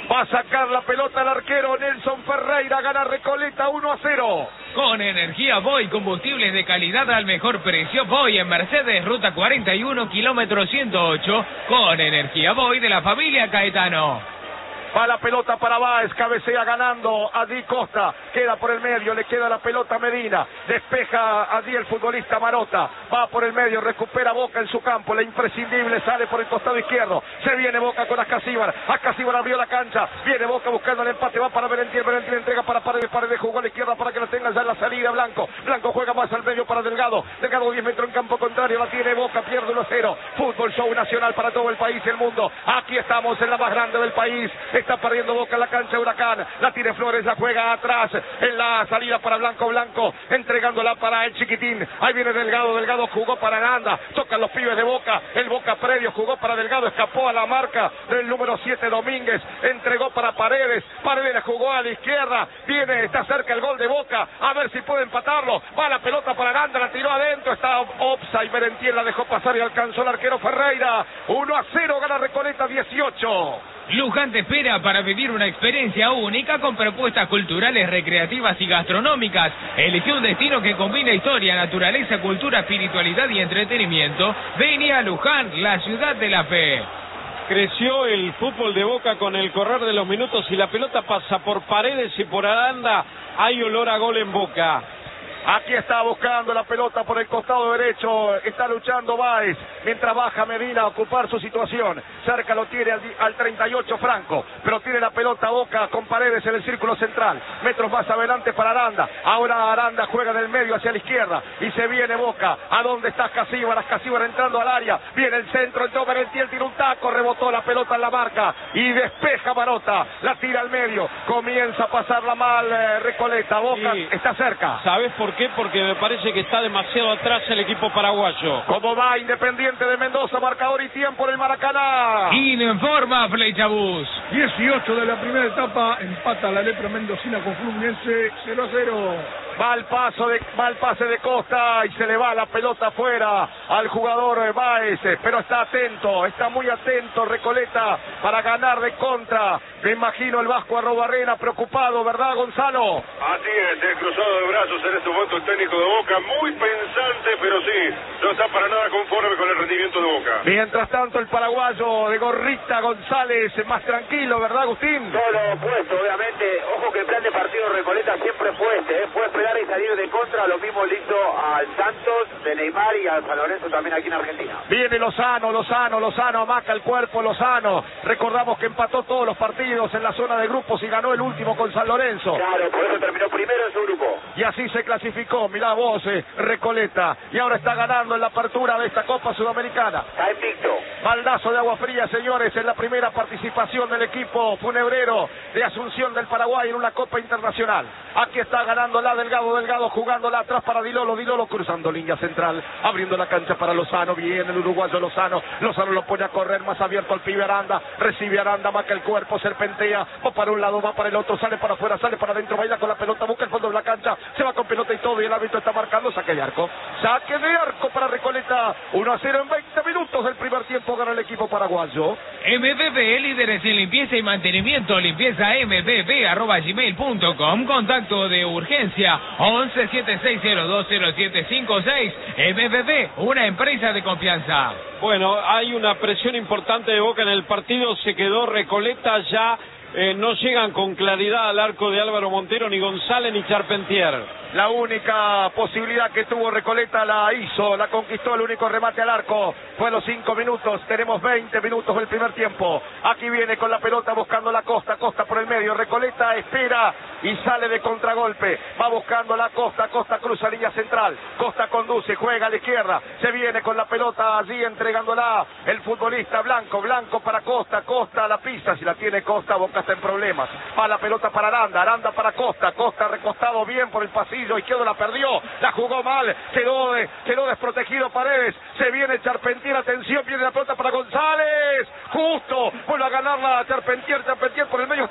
Va a sacar la pelota el arquero Nelson Ferreira. Gana Recoleta uno a cero. Con energía Boy, combustibles de calidad al mejor precio. Boy en Mercedes, ruta cuarenta y uno, kilómetro ciento ocho. Con energía Boy de la familia Caetano. Va la pelota para Báez, cabecea ganando a Di Costa, queda por el medio, le queda la pelota a Medina, despeja a Di el futbolista Marota, va por el medio, recupera Boca en su campo, la imprescindible sale por el costado izquierdo, se viene Boca con Ascasíbar, Ascasíbar abrió la cancha, viene Boca buscando el empate, va para Berentiel, Berentiel entrega para Paredes, Paredes jugó a la izquierda para que lo tenga ya en la salida Blanco, Blanco juega más al medio para Delgado, Delgado diez metros en campo contrario, la tiene Boca, pierde uno a cero, fútbol show nacional para todo el país y el mundo, aquí estamos en la más grande del país. Está perdiendo Boca en la cancha Huracán. La tiene Flores, la juega atrás. En la salida para Blanco Blanco. Entregándola para el chiquitín. Ahí viene Delgado. Delgado jugó para Aranda. Tocan los pibes de Boca. El Boca previo jugó para Delgado. Escapó a la marca del número siete Domínguez. Entregó para Paredes. Paredes jugó a la izquierda. Viene, está cerca el gol de Boca. A ver si puede empatarlo. Va la pelota para Aranda. La tiró adentro. Está Opsa y Merentiel la dejó pasar y alcanzó el arquero Ferreira. uno a cero gana Recoleta dieciocho. Luján te espera para vivir una experiencia única con propuestas culturales, recreativas y gastronómicas. Elige un destino que combina historia, naturaleza, cultura, espiritualidad y entretenimiento. Vení a Luján, la ciudad de la fe. Creció el fútbol de Boca con el correr de los minutos y la pelota pasa por Paredes y por Aranda. Hay olor a gol en Boca. Aquí está buscando la pelota por el costado derecho, está luchando Báez, mientras baja Medina a ocupar su situación. Cerca lo tiene al, al treinta y ocho Franco, pero tiene la pelota Boca con Paredes en el círculo central. Metros más adelante para Aranda, ahora Aranda juega del medio hacia la izquierda y se viene Boca. ¿A dónde está Ascasíbar? Ascasíbar entrando al área, viene el centro, entró Merentiel, tira un taco, rebotó la pelota en la marca y despeja Marota, la tira al medio, comienza a pasarla mal eh, Recoleta. Boca sí. Está cerca. ¿Sabes por qué? Porque me parece que está demasiado atrás el equipo paraguayo. ¿Cómo va Independiente de Mendoza? Marcador y tiempo en el Maracaná. Informa Flechabús. dieciocho de la primera etapa, empata la lepra mendocina con Fluminense cero a cero. Va el paso de, va el pase de Costa y se le va la pelota afuera al jugador Báez, pero está atento, está muy atento Recoleta para ganar de contra. Me imagino el Vasco Arrobarrena preocupado, ¿verdad, Gonzalo? Así es, el cruzado de brazos en este momento el técnico de Boca, muy pensante, pero sí, no está para nada conforme con el rendimiento de Boca. Mientras tanto el paraguayo de gorrita González más tranquilo, ¿verdad, Agustín? Todo lo opuesto, obviamente. Ojo que el plan de partido Recoleta siempre fue este, ¿eh? Fue esperar y salir de contra. Lo mismo le hizo al Santos de Neymar y al San Lorenzo también aquí en Argentina. Viene Lozano, Lozano, Lozano, amaca el cuerpo Lozano. Recordamos que empató todos los partidos en la zona de grupos y ganó el último con San Lorenzo. Claro, por eso terminó primero en su grupo. Y así se clasificó, mirá vos, eh, Recoleta. Y ahora está ganando en la apertura de esta Copa Sudamericana. Está invicto. Baldazo de agua fría, señores, en la primera participación del equipo funebrero de Asunción del Paraguay en una Copa Internacional. Aquí está ganando la Delgado, Delgado jugándola atrás para Dilolo, Dilolo cruzando línea central, abriendo la cancha para Lozano, viene el uruguayo Lozano, Lozano lo pone a correr más abierto al pibe Aranda, recibe Aranda, marca el cuerpo, serpentea, va para un lado, va para el otro, sale para afuera, sale para adentro, baila con la pelota, busca el fondo de la cancha, se va con pelota y todo y el árbitro está marcando saque de arco, saque de arco para Recoleta, uno a cero en veinte minutos del primer tiempo gana el equipo paraguayo. M B B, líderes en limpieza y mantenimiento, limpieza m b b arroba gmail punto com, contacto de urgencia once siete seis cero dos cero siete cinco seis. M B B, una empresa de confianza. Bueno, hay una presión importante de Boca en el partido, se quedó Recoleta ya. Eh, no llegan con claridad al arco de Álvaro Montero, ni González ni Charpentier. La única posibilidad que tuvo Recoleta la hizo, la conquistó, el único remate al arco fue a los cinco minutos, tenemos veinte minutos del primer tiempo. Aquí viene con la pelota buscando la Costa, Costa por el medio, Recoleta espera y sale de contragolpe, va buscando la Costa, Costa cruza línea central, Costa conduce, juega a la izquierda, se viene con la pelota allí entregándola el futbolista Blanco, Blanco para Costa, Costa la pista, si la tiene Costa, Boca está en problemas, va la pelota para Aranda, Aranda para Costa, Costa recostado bien por el pasillo izquierdo, la perdió, la jugó mal, quedó, de, quedó desprotegido Paredes, se viene Charpentier, atención, viene la pelota para González, justo, vuelve a ganarla Charpentier, Charpentier por el medio está mal parado.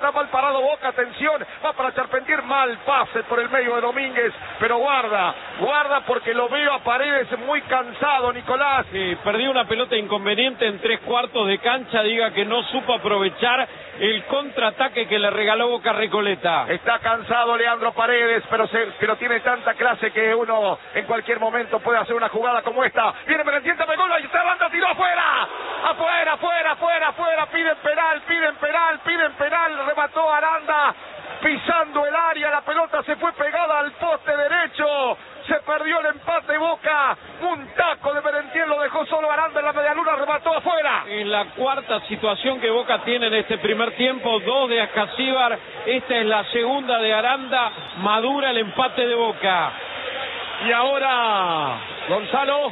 trabado Boca, atención, va para Charpentier, mal pase por el medio de Domínguez, pero guarda, guarda porque lo veo a Paredes muy cansado, Nicolás. Sí, perdió una pelota inconveniente en tres cuartos de cancha, diga que no supo aprovechar el contraataque que le regaló Boca Recoleta. Está cansado Leandro Paredes, pero, se, pero tiene tanta clase que uno en cualquier momento puede hacer una jugada como esta. Viene Merentiel, me gol, y esta banda tiró afuera, afuera, afuera, afuera, afuera, piden penal, piden penal, piden penal, remató Aranda, pisando el área, la pelota se fue pegada al poste derecho, se perdió el empate Boca, un taco de Merentiel lo dejó solo Aranda en la medialuna, remató afuera. En la cuarta situación que Boca tiene en este primer tiempo, dos de Ascasíbar, esta es la segunda de Aranda, madura el empate de Boca. Y ahora, Gonzalo.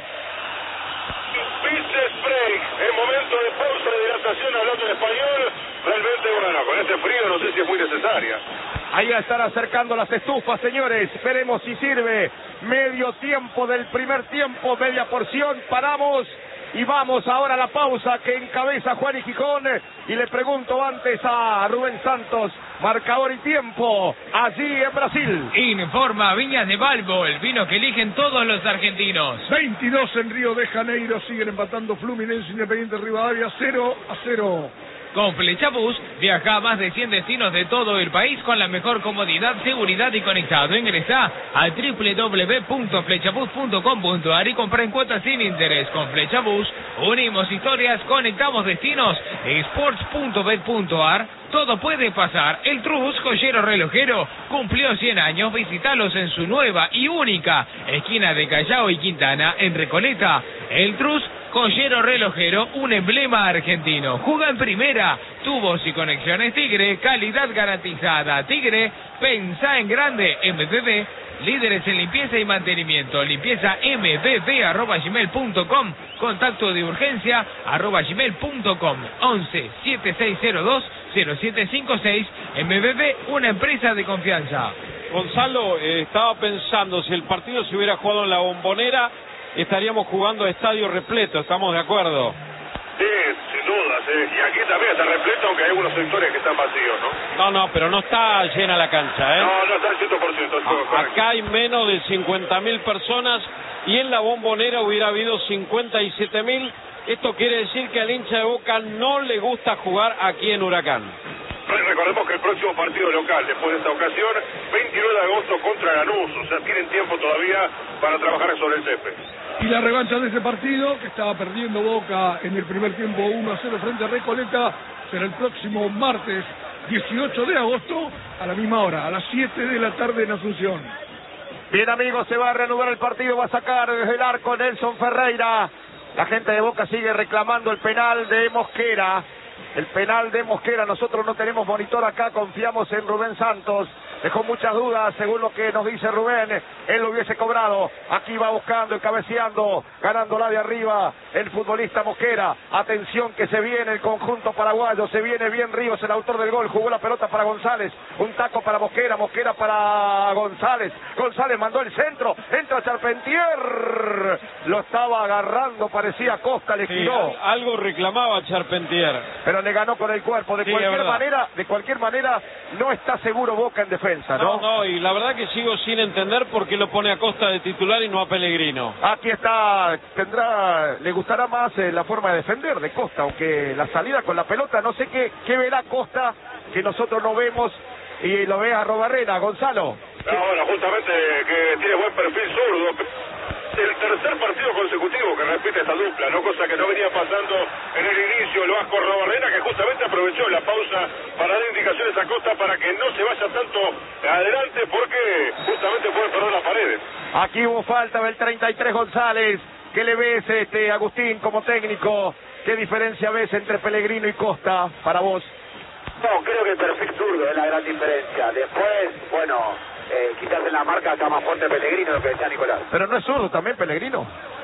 Business break, el momento de pausa de hidratación hablando en español, realmente bueno, con este frío no sé si es muy necesaria. Ahí están acercando las estufas, señores, veremos si sirve. Medio tiempo del primer tiempo, media porción, paramos y vamos ahora a la pausa que encabeza Juan y Gijón. Y le pregunto antes a Rubén Santos, marcador y tiempo, allí en Brasil. Informa Viñas de Balbo, el vino que eligen todos los argentinos. veintidós en Río de Janeiro, siguen empatando Fluminense, Independiente Rivadavia, cero a cero. Con Flechabús, viaja a más de cien destinos de todo el país con la mejor comodidad, seguridad y conectado. Ingresa a doble u doble u doble u punto flechabús punto com punto a r y compra en cuotas sin interés. Con Flechabús, unimos historias, conectamos destinos. Sports punto bet punto a r, todo puede pasar. El Trus, joyero relojero, cumplió cien años. Visítalos en su nueva y única esquina de Callao y Quintana, en Recoleta. El Trus, joyero relojero, un emblema argentino. Juega en primera, tubos y conexiones Tigre, calidad garantizada. Tigre, pensá en grande. M B B, líderes en limpieza y mantenimiento. Limpieza m b b arroba gmail punto com. Contacto de urgencia arroba gmail punto com. once, setenta y seis cero dos, cero siete cinco seis. M B B, una empresa de confianza. Gonzalo, eh, estaba pensando, si el partido se hubiera jugado en la Bombonera, estaríamos jugando a estadio repleto, ¿estamos de acuerdo? Sí, sin dudas, ¿eh? Y aquí también está repleto, aunque hay algunos sectores que están vacíos, ¿no? No, no, pero no está llena la cancha, ¿eh? No, no está al cien por ciento. A, acá hay menos de cincuenta mil personas y en la Bombonera hubiera habido cincuenta y siete mil. Esto quiere decir que al hincha de Boca no le gusta jugar aquí en Huracán. Recordemos que el próximo partido local, después de esta ocasión, veintinueve de agosto contra Lanús, o sea, tienen tiempo todavía para trabajar sobre el césped. Y la revancha de ese partido, que estaba perdiendo Boca en el primer tiempo uno a cero frente a Recoleta, será el próximo martes dieciocho de agosto a la misma hora, a las siete de la tarde en Asunción. Bien, amigos, se va a reanudar el partido, va a sacar desde el arco Nelson Ferreira. La gente de Boca sigue reclamando el penal de Mosquera. El penal de Mosquera, nosotros no tenemos monitor acá, confiamos en Rubén Santos. Dejó muchas dudas, según lo que nos dice Rubén, él lo hubiese cobrado. Aquí va buscando y cabeceando, ganándola de arriba el futbolista Mosquera. Atención que se viene el conjunto paraguayo, se viene bien Ríos, el autor del gol, jugó la pelota para González, un taco para Mosquera, Mosquera para González, González mandó el centro, entra Charpentier, lo estaba agarrando, parecía Costa, le giró. Sí, algo reclamaba Charpentier. Pero le ganó con el cuerpo, de Sí, cualquier manera, de cualquier manera, no está seguro Boca en defensa. ¿no? No, no, y la verdad que sigo sin entender por qué lo pone a Costa de titular y no a Pellegrino. Aquí está, tendrá, le gustará más eh, la forma de defender de Costa, aunque la salida con la pelota, no sé qué, qué verá Costa que nosotros no vemos y lo ve a Robarrena, Gonzalo. No, bueno, justamente que tiene buen perfil zurdo. El tercer partido consecutivo que repite esta dupla, ¿no? Cosa que no venía pasando en el inicio el Vasco Robarrena, que justamente aprovechó la pausa para dar indicaciones a Costa para que no se vaya tanto adelante, porque justamente puede perder las paredes. Aquí hubo falta del treinta y tres González. ¿Qué le ves, este Agustín, como técnico? ¿Qué diferencia ves entre Pellegrino y Costa para vos? No, creo que el perfil zurdo es la gran diferencia. Después, bueno... Eh, quizás en la marca está más fuerte Pellegrino, lo que decía Nicolás. Pero no es zurdo también Pellegrino.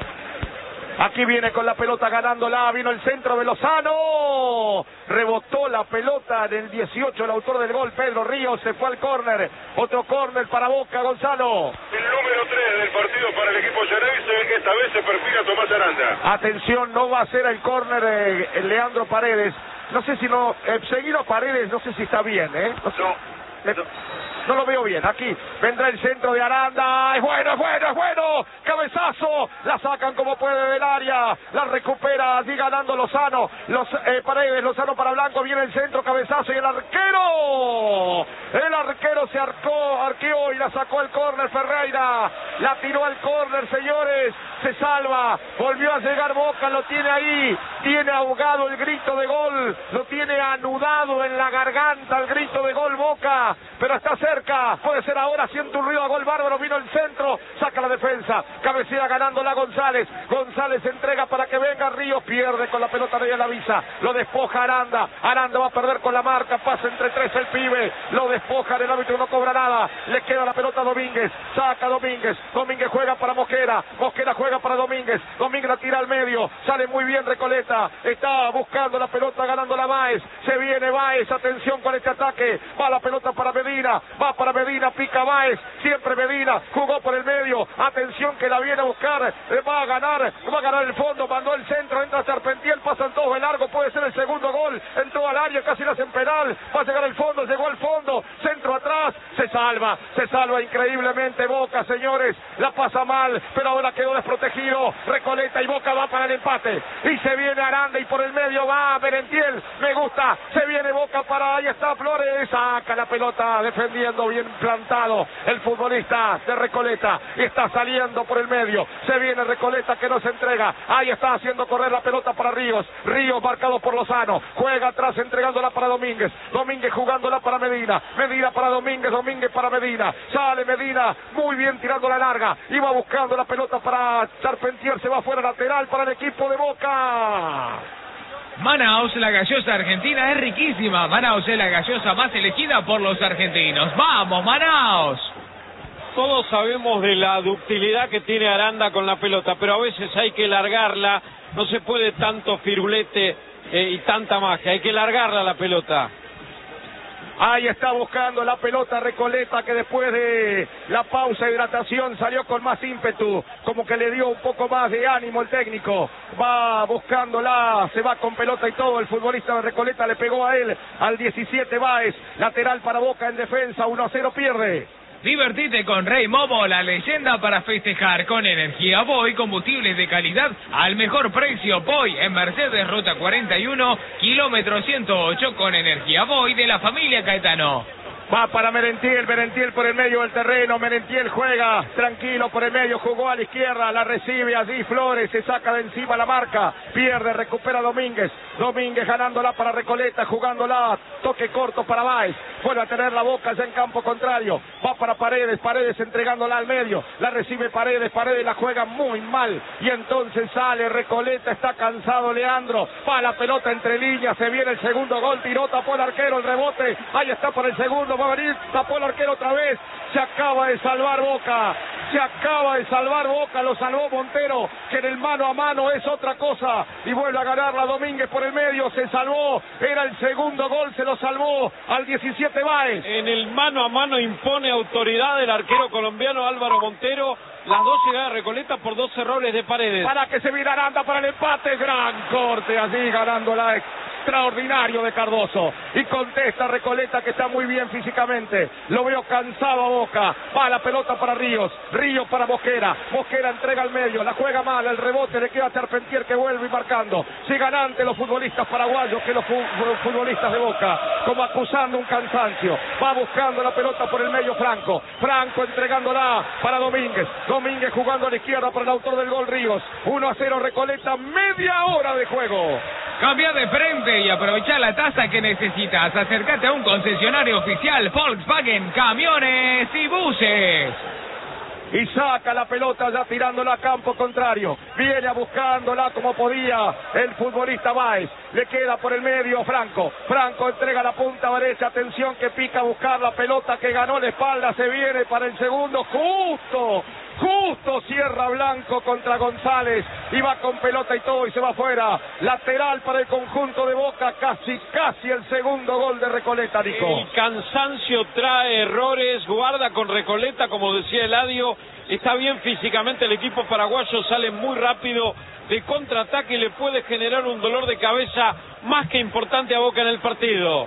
Aquí viene con la pelota ganándola, vino el centro de Lozano, rebotó la pelota en el dieciocho, el autor del gol, Pedro Ríos, se fue al córner, otro córner para Boca, Gonzalo. El número tres del partido para el equipo Geneise, esta vez se perfila Tomás Aranda. Atención, no va a ser el córner eh, Leandro Paredes, no sé si no, eh, seguido Paredes, no sé si está bien, ¿eh? No, sé, no, no, no lo veo bien. Aquí vendrá el centro de Aranda. Es bueno, es bueno, es bueno. Cabezazo. La sacan como puede del área. La recupera allí ganando Lozano. Los, eh, Paredes, Lozano para Blanco. Viene el centro, cabezazo y el arquero. El arquero se arcó, arqueó y la sacó al córner Ferreira. La tiró al córner, señores. Se salva. Volvió a llegar Boca. Lo tiene ahí. Tiene ahogado el grito de gol. Lo tiene anudado en la garganta el grito de gol Boca. Pero está cerca. Puede ser ahora. Siente un ruido a gol bárbaro. Vino el centro. Saca la defensa. Cabecea ganándola González. González entrega para que venga Ríos. Pierde con la pelota de la visa. Lo despoja Aranda. Aranda va a perder con la marca. Pasa entre tres el pibe. Lo despoja el árbitro. No cobra nada. Le queda la pelota a Domínguez. Saca Domínguez. Domínguez juega para Mosquera. Mosquera juega para Domínguez. Domínguez la tira al medio. Sale muy bien Recoleta. Está buscando la pelota ganando la Báez. Se viene Báez. Atención con este ataque. Va la pelota para Medina. Va para Medina. Pica Báez. Siempre Medina. Jugó por el medio. Atención que la viene a buscar. Va a ganar. Va a ganar el fondo. Mandó el centro. Entra Charpentier. Pasan todos de largo. Puede ser el segundo gol. Entró al área. Casi la hacen penal. Va a llegar al fondo. Llegó al fondo. Centro atrás. Se salva. Se salva increíblemente Boca, señores. La pasa mal. Pero ahora quedó desprotegido. Recoleta y Boca va para el empate. Y se viene Aranda y por el medio va Merentiel. Me gusta. Se viene Boca para. Ahí está Flores. Saca la pelota defendiendo bien plantado el futbolista de Recoleta. Y está saliendo por el medio. Se viene Recoleta que no se entrega. Ahí está haciendo correr la pelota para Ríos. Ríos marcado por Lozano. Juega atrás entregándola para Domínguez. Domínguez jugándola para Medina. Medina para Domínguez. Domínguez para Medina. Sale Medina. Muy bien tirando la larga. Iba buscando la pelota para Charpentier. Se va fuera lateral para el equipo de Boca. Manaos, la gaseosa argentina es riquísima. Manaos es la gaseosa más elegida por los argentinos. ¡Vamos, Manaos! Todos sabemos de la ductilidad que tiene Aranda con la pelota, pero a veces hay que largarla. No se puede tanto firulete eh, y tanta magia. Hay que largarla la pelota. Ahí está buscando la pelota Recoleta, que después de la pausa de hidratación salió con más ímpetu, como que le dio un poco más de ánimo el técnico. Va buscándola, se va con pelota y todo. El futbolista de Recoleta le pegó a él, al diecisiete Báez, lateral para Boca en defensa, uno a cero pierde. Divertite con Rey Momo, la leyenda para festejar. Con energía Boy, combustibles de calidad al mejor precio. Boy en Mercedes, ruta cuarenta y uno, kilómetro ciento ocho, con energía Boy de la familia Caetano. Va para Merentiel, Merentiel por el medio del terreno, Merentiel juega tranquilo por el medio, jugó a la izquierda, la recibe allí Flores, se saca de encima la marca, pierde, recupera Domínguez, Domínguez ganándola para Recoleta, jugándola, toque corto para Báez, vuelve a tener la Boca ya en campo contrario, va para Paredes, Paredes entregándola al medio, la recibe Paredes, Paredes la juega muy mal, y entonces sale Recoleta, está cansado Leandro, va la pelota entre líneas, se viene el segundo gol, tiró, tapó el arquero, el rebote, ahí está por el segundo, va a venir, tapó el arquero otra vez, se acaba de salvar Boca, se acaba de salvar Boca, lo salvó Montero, que en el mano a mano es otra cosa, y vuelve a ganar la Domínguez por el medio, se salvó, era el segundo gol, se lo salvó al diecisiete Báez. En el mano a mano impone autoridad el arquero colombiano Álvaro Montero, las dos llegadas de Recoleta por dos errores de Paredes. Para que se viene Aranda para el empate, gran corte allí ganando la extraordinario de Cardoso, y contesta Recoleta que está muy bien físicamente, lo veo cansado a Boca, va la pelota para Ríos, Ríos para Mosquera, Mosquera entrega al medio, la juega mal, el rebote le queda a Charpentier que vuelve y marcando, sigan ante los futbolistas paraguayos que los futbolistas de Boca, como acusando un cansancio, va buscando la pelota por el medio Franco, Franco entregándola para Domínguez, Domínguez jugando a la izquierda para el autor del gol Ríos, uno a cero Recoleta, media hora de juego. Cambia de frente y aprovecha la tasa que necesitas. Acércate a un concesionario oficial Volkswagen, camiones y buses. Y saca la pelota ya tirándola a campo contrario. Viene a buscándola como podía el futbolista Báez. Le queda por el medio Franco. Franco entrega la punta derecha. Atención que pica a buscar la pelota que ganó la espalda. Se viene para el segundo. Justo. Justo cierra Blanco contra González. Y va con pelota y todo y se va afuera. Lateral para el conjunto de Boca. Casi, casi el segundo gol de Recoleta, Nico. El cansancio trae errores. Guarda con Recoleta, como decía Eladio. Está bien físicamente el equipo paraguayo. Sale muy rápido de contraataque y le puede generar un dolor de cabeza más que importante a Boca en el partido.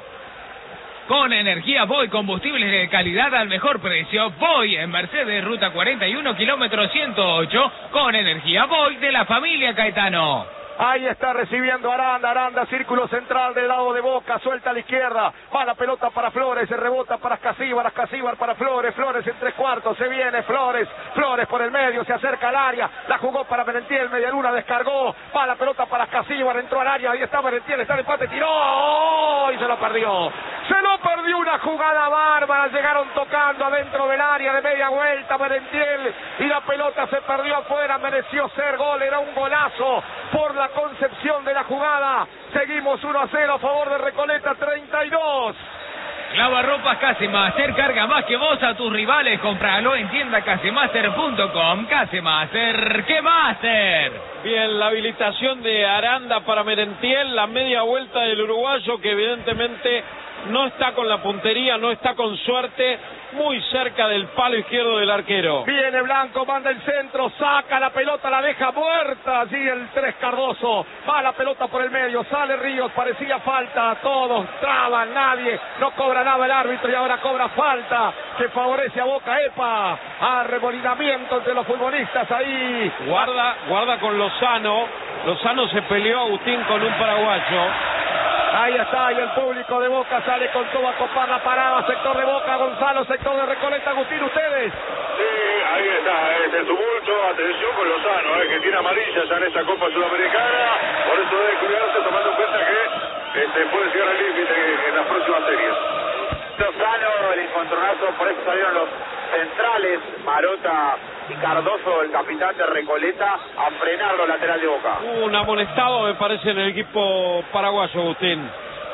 Con energía Voy, combustibles de calidad al mejor precio. Voy en Mercedes, ruta cuarenta y uno, kilómetro ciento ocho. Con energía Voy de la familia Caetano. Ahí está recibiendo Aranda, Aranda, círculo central del lado de Boca, suelta a la izquierda, va la pelota para Flores, se rebota para Casíbar, Casíbar para Flores, Flores en tres cuartos, se viene Flores, Flores por el medio, se acerca al área, la jugó para Merentiel, media luna, descargó, va la pelota para Casíbar, entró al área, ahí está Merentiel, está el empate, tiró, ¡oh! Y se lo perdió, se lo perdió, una jugada bárbara, llegaron tocando adentro del área de media vuelta Merentiel, y la pelota se perdió afuera, mereció ser gol, era un golazo, por la concepción de la jugada. Seguimos uno a cero a favor de Recoleta, treinta y dos. Lavarropas Casemaster, carga más que vos a tus rivales. Compralo en tienda casemaster punto com. Casemaster, ¿qué máster? Bien, la habilitación de Aranda para Merentiel, la media vuelta del uruguayo que evidentemente no está con la puntería, no está con suerte, muy cerca del palo izquierdo del arquero. Viene Blanco, manda el centro, saca la pelota, la deja muerta, allí el tres Cardoso, va la pelota por el medio, sale Ríos, parecía falta, todos traban, nadie, no cobra nada el árbitro y ahora cobra falta, que favorece a Boca, epa, arremolinamiento entre los futbolistas ahí. Guarda, guarda con Lozano, Lozano se peleó Agustín con un paraguayo. Ahí está, y el público de Boca sale con todo a copar la parada, sector de Boca, Gonzalo, sector de Recoleta, Agustín, ¿ustedes? Sí, ahí está, es el tumulto, atención con Lozano, eh, que tiene amarilla ya en esa Copa Sudamericana, por eso debe cuidarse tomando en cuenta que este, puede llegar al límite en las próximas series. Lozano, el encontronazo, por eso salieron los centrales, Marota y Cardoso, el capitán de Recoleta, a frenar los lateral de Boca. Un amonestado me parece en el equipo paraguayo, Agustín.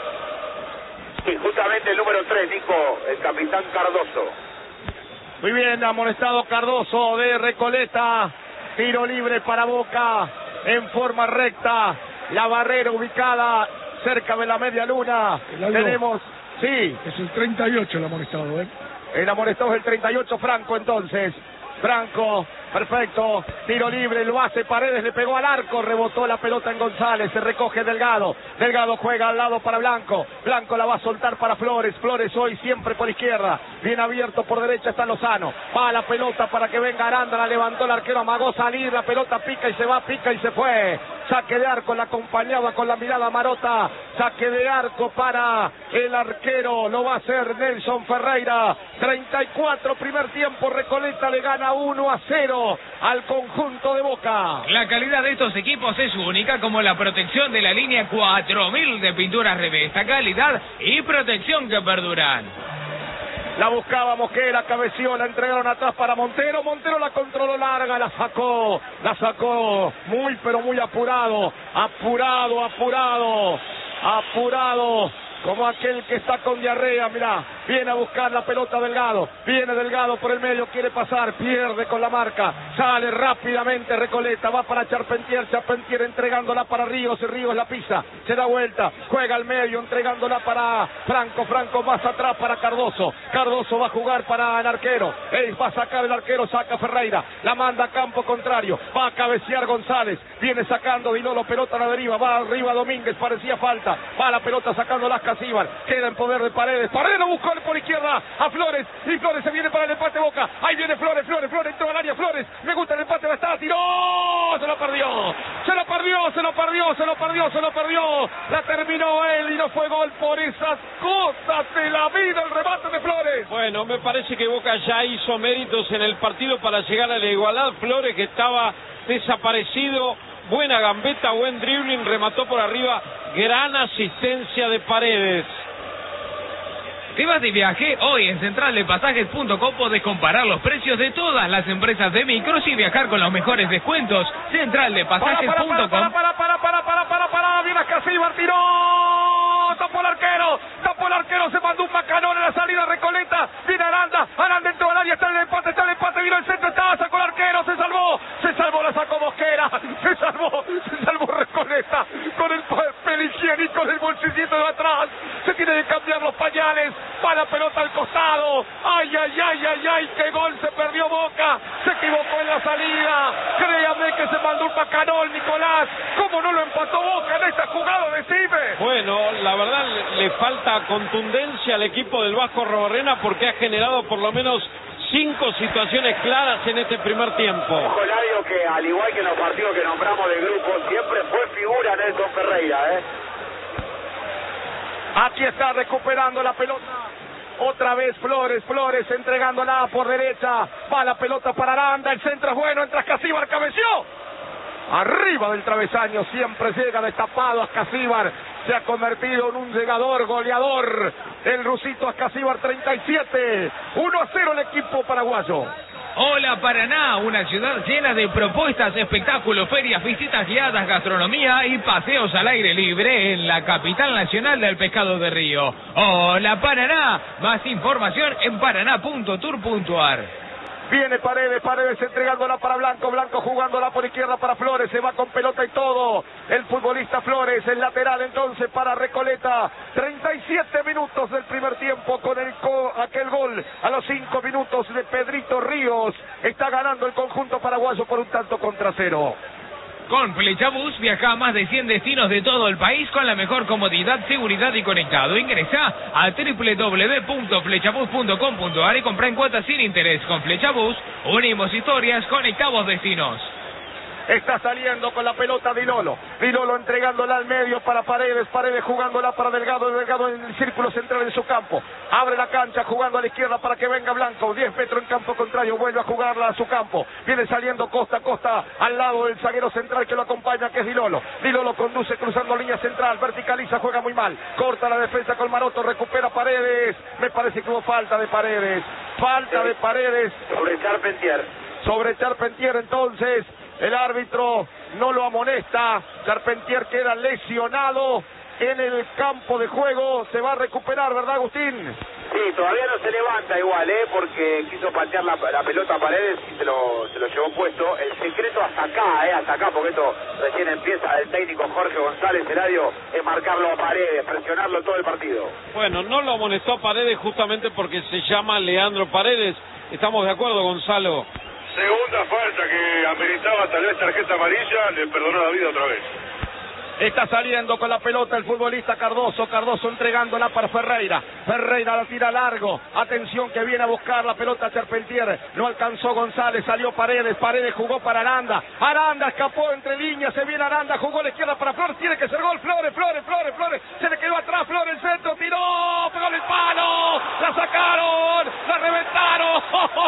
Sí, justamente el número tres, Nico, el capitán Cardoso. Muy bien, amonestado Cardoso de Recoleta, tiro libre para Boca, en forma recta, la barrera ubicada cerca de la media luna, tenemos... Sí. Es el treinta y ocho el amonestado, ¿eh? El amonestado es el treinta y ocho, Franco, entonces. Franco, perfecto, tiro libre, lo hace Paredes, le pegó al arco, rebotó la pelota en González, se recoge Delgado, Delgado juega al lado para Blanco, Blanco la va a soltar para Flores, Flores hoy siempre por izquierda, bien abierto por derecha está Lozano, va la pelota para que venga Aranda, la levantó el arquero, amagó salir, la pelota pica y se va, pica y se fue, saque de arco, la acompañaba con la mirada Marota, saque de arco para el arquero, lo va a hacer Nelson Ferreira, treinta y cuatro, primer tiempo, Recoleta le gana uno a cero al conjunto de Boca. La calidad de estos equipos es única, como la protección de la línea cuatro mil de pinturas Revesta, calidad y protección que perduran. La buscaba Mosquera, cabeció, la entregaron atrás para Montero, Montero la controló larga, la sacó, la sacó, muy pero muy apurado, apurado, apurado, apurado, como aquel que está con diarrea, mirá, viene a buscar la pelota Delgado, viene Delgado por el medio, quiere pasar, pierde con la marca, sale rápidamente Recoleta, va para Charpentier, Charpentier entregándola para Ríos, y Ríos la pisa, se da vuelta, juega al medio, entregándola para Franco, Franco más atrás para Cardoso, Cardoso va a jugar para el arquero, él va a sacar el arquero, saca Ferreira, la manda a campo contrario, va a cabecear González, viene sacando Dinolo, pelota a la deriva, va arriba Domínguez, parecía falta, va la pelota sacando las Casíbar, queda en poder de Paredes, Paredes lo buscó por izquierda a Flores, y Flores se viene para el empate Boca, ahí viene Flores, Flores, Flores, entró al área, Flores, me gusta el empate, va a estar, tiró, se lo perdió, se lo perdió, se lo perdió, se lo perdió, se lo perdió, la terminó él y no fue gol por esas cosas de la vida, el remate de Flores. Bueno, me parece que Boca ya hizo méritos en el partido para llegar a la igualdad, Flores que estaba desaparecido, buena gambeta, buen dribbling, remató por arriba, gran asistencia de Paredes. ¿Te vas de viaje? Hoy en central de pasajes punto com podés comparar los precios de todas las empresas de micros y viajar con los mejores descuentos. central de pasajes punto com. Para, para, para, para, para, para, para, viene Casíbar, tiró, tapó el arquero, tapó el arquero, se mandó un macanón en la salida Recoleta, viene Aranda, Aranda entró al área, está en el empate, está en el empate, vino el centro, estaba, sacó el arquero. salvó, se salvó Recoleta con el papel higiénico del bolsillito de atrás. Se tiene que cambiar los pañales, va la pelota al costado. Ay, ay, ay, ay, ay, qué gol se perdió Boca. Se equivocó en la salida. Créame que se mandó un bacanol, Nicolás. ¿Cómo no lo empató Boca en esta jugada? Decime. Bueno, la verdad le, le falta contundencia al equipo del Vasco Arrobarrena porque ha generado por lo menos cinco situaciones claras en este primer tiempo. Ojo, Eladio, que al igual que en los partidos que nombramos de grupo, siempre fue figura Nelson Ferreira, ¿eh? Aquí está recuperando la pelota. Otra vez Flores, Flores entregándola por derecha. Va la pelota para Aranda, el centro es bueno, entra Ascasíbar, cabeció. Arriba del travesaño, siempre llega destapado Ascasíbar. Se ha convertido en un llegador, goleador. El rusito Ascasíbar, treinta y siete. uno a cero el equipo paraguayo. Hola Paraná, una ciudad llena de propuestas, espectáculos, ferias, visitas guiadas, gastronomía y paseos al aire libre en la capital nacional del pescado de río. Hola Paraná, más información en paraná punto tour punto ar. Viene Paredes, Paredes entregándola para Blanco, Blanco jugándola por izquierda para Flores, se va con pelota y todo. El futbolista Flores, el lateral entonces para Recoleta. treinta y siete minutos del primer tiempo con el co aquel gol a los cinco minutos de Pedrito Ríos. Está ganando el conjunto paraguayo por un tanto contra cero. Con Flechabús viaja a más de cien destinos de todo el país con la mejor comodidad, seguridad y conectado. Ingresa a doble u doble u doble u punto flechabús punto com punto ar y compra en cuotas sin interés. Con Flechabús unimos historias, conectamos destinos. Está saliendo con la pelota Dilolo. Dilolo entregándola al medio para Paredes. Paredes jugándola para Delgado. Delgado en el círculo central de su campo. Abre la cancha jugando a la izquierda para que venga Blanco. diez metros en campo contrario. Vuelve a jugarla a su campo. Viene saliendo Costa Costa al lado del zaguero central que lo acompaña, que es Dilolo. Dilolo conduce cruzando línea central. Verticaliza, juega muy mal. Corta la defensa con Maroto. Recupera Paredes. Me parece que hubo falta de Paredes. Falta de Paredes. Sobre Charpentier. Sobre Charpentier entonces. El árbitro no lo amonesta. Charpentier queda lesionado en el campo de juego. Se va a recuperar, ¿verdad, Agustín? Sí, todavía no se levanta igual, ¿eh? Porque quiso patear la, la pelota a Paredes y se lo, se lo llevó puesto. El secreto hasta acá, ¿eh? Hasta acá, porque esto recién empieza. El técnico Jorge González Eladio es marcarlo a Paredes, presionarlo todo el partido. Bueno, no lo amonestó a Paredes justamente porque se llama Leandro Paredes. ¿Estamos de acuerdo, Gonzalo? Segunda falta que ameritaba tal vez tarjeta amarilla, le perdonó la vida otra vez. Está saliendo con la pelota el futbolista Cardoso. Cardoso entregándola para Ferreira. Ferreira la tira largo. Atención que viene a buscar la pelota Charpentier. No alcanzó González. Salió Paredes. Paredes jugó para Aranda. Aranda escapó entre líneas. Se viene Aranda. Jugó a la izquierda para Flores. Tiene que ser gol. Flores, Flores, Flores, Flores. Se le quedó atrás. Flores, el centro. Tiró. Pegó en el palo. La sacaron. La reventaron.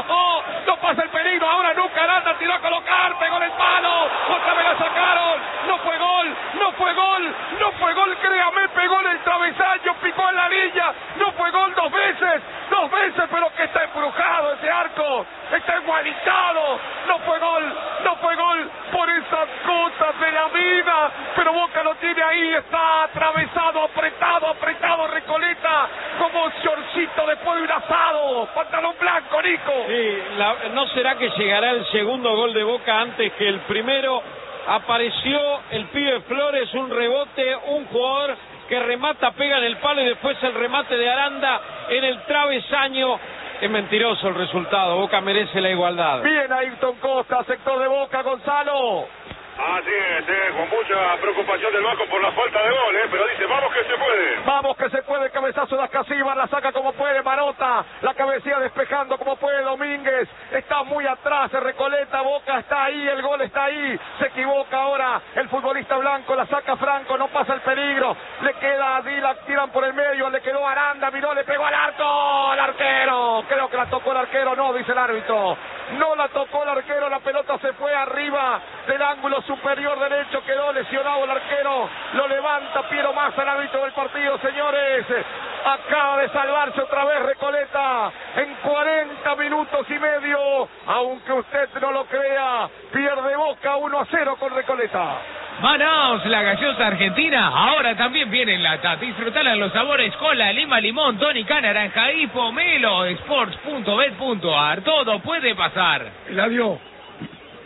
No pasa el peligro. Ahora nunca Aranda tiró a colocar. Pegó en el palo. Otra vez la sacaron. No fue gol. No fue fue gol, no fue gol, créame, pegó en el travesaño, picó en la línea, no fue gol dos veces, dos veces, pero que está embrujado ese arco, está enguanizado, no fue gol, no fue gol, por esas cosas de la vida, pero Boca lo tiene ahí, está atravesado, apretado, apretado Recoleta, como shortcito después de un asado, pantalón blanco, Nico. Sí, la, ¿no será que llegará el segundo gol de Boca antes que el primero? Apareció el pibe Flores, un rebote, un jugador que remata, pega en el palo y después el remate de Aranda en el travesaño. Es mentiroso el resultado, Boca merece la igualdad. Bien Ayrton Costa, sector de Boca, Gonzalo. Así es, eh, con mucha preocupación del Vasco por la falta de gol, eh, pero dice, vamos que se puede. Vamos que se puede, cabezazo de Ascasíbar, la saca como puede Marota, la cabecilla despejando como puede Domínguez, está muy atrás, Recoleta, Boca está ahí, el gol está ahí, se equivoca ahora el futbolista Blanco, la saca Franco, no pasa el peligro, le queda a Dila, tiran por el medio, le quedó Aranda, miró, le pegó al arco, el arquero, creo que la tocó el arquero, no, dice el árbitro, no la tocó el arquero, la pelota se fue arriba del ángulo superior derecho, quedó lesionado el arquero, lo levanta Piero Massa, el árbitro del partido, señores, acaba de salvarse otra vez Recoleta en cuarenta minutos y medio, aunque usted no lo crea, pierde Boca uno a cero con Recoleta. Manaos, la gaseosa argentina, ahora también viene en lata. Disfrutala en los sabores cola, lima, limón, tónica, naranja y pomelo. sports punto bet punto ar, todo puede pasar. Eladio,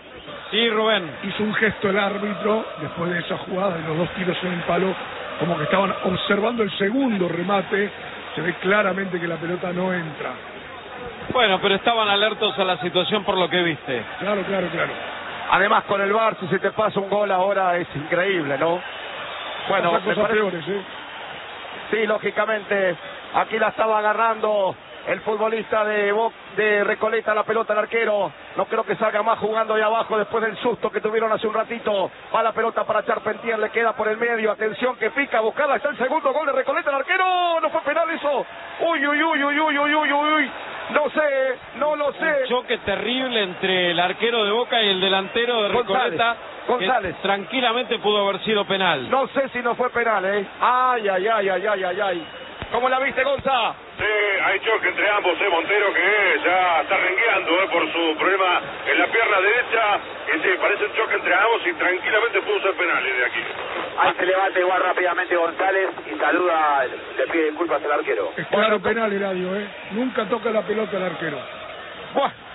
Sí, Rubén. Hizo un gesto el árbitro después de esa jugada de los dos tiros en el palo, como que estaban observando el segundo remate. Se ve claramente que la pelota no entra. Bueno, pero estaban alertos a la situación por lo que viste. Claro, claro, claro. Además, con el V A R, si se te pasa un gol ahora es increíble, ¿no? Bueno, Pasa cosas parece... peores, ¿eh? Sí, lógicamente, aquí la estaba agarrando el futbolista de, Bo... de Recoleta, la pelota al arquero. No creo que salga más jugando ahí abajo después del susto que tuvieron hace un ratito. Va la pelota para Charpentier, le queda por el medio. Atención que pica, buscada, está el segundo gol de Recoleta, el arquero. No fue penal eso. Uy, uy, uy, uy, uy, uy, uy, uy. No sé, no lo sé. Un choque terrible entre el arquero de Boca y el delantero de Recoleta. González, González. Que tranquilamente pudo haber sido penal. No sé si no fue penal, ¿eh? Ay, ay, ay, ay, ay, ay, ay. ¿Cómo la viste, Gonza? Sí, hay choque entre ambos, eh, Montero que ya está rengueando eh, por su problema en la pierna derecha. Y sí, parece un choque entre ambos y tranquilamente pudo ser penal desde aquí. Ahí se levanta igual rápidamente González y saluda, le pide disculpas al arquero. Es claro penal, Eladio, ¿eh? Nunca toca la pelota el arquero. Buah.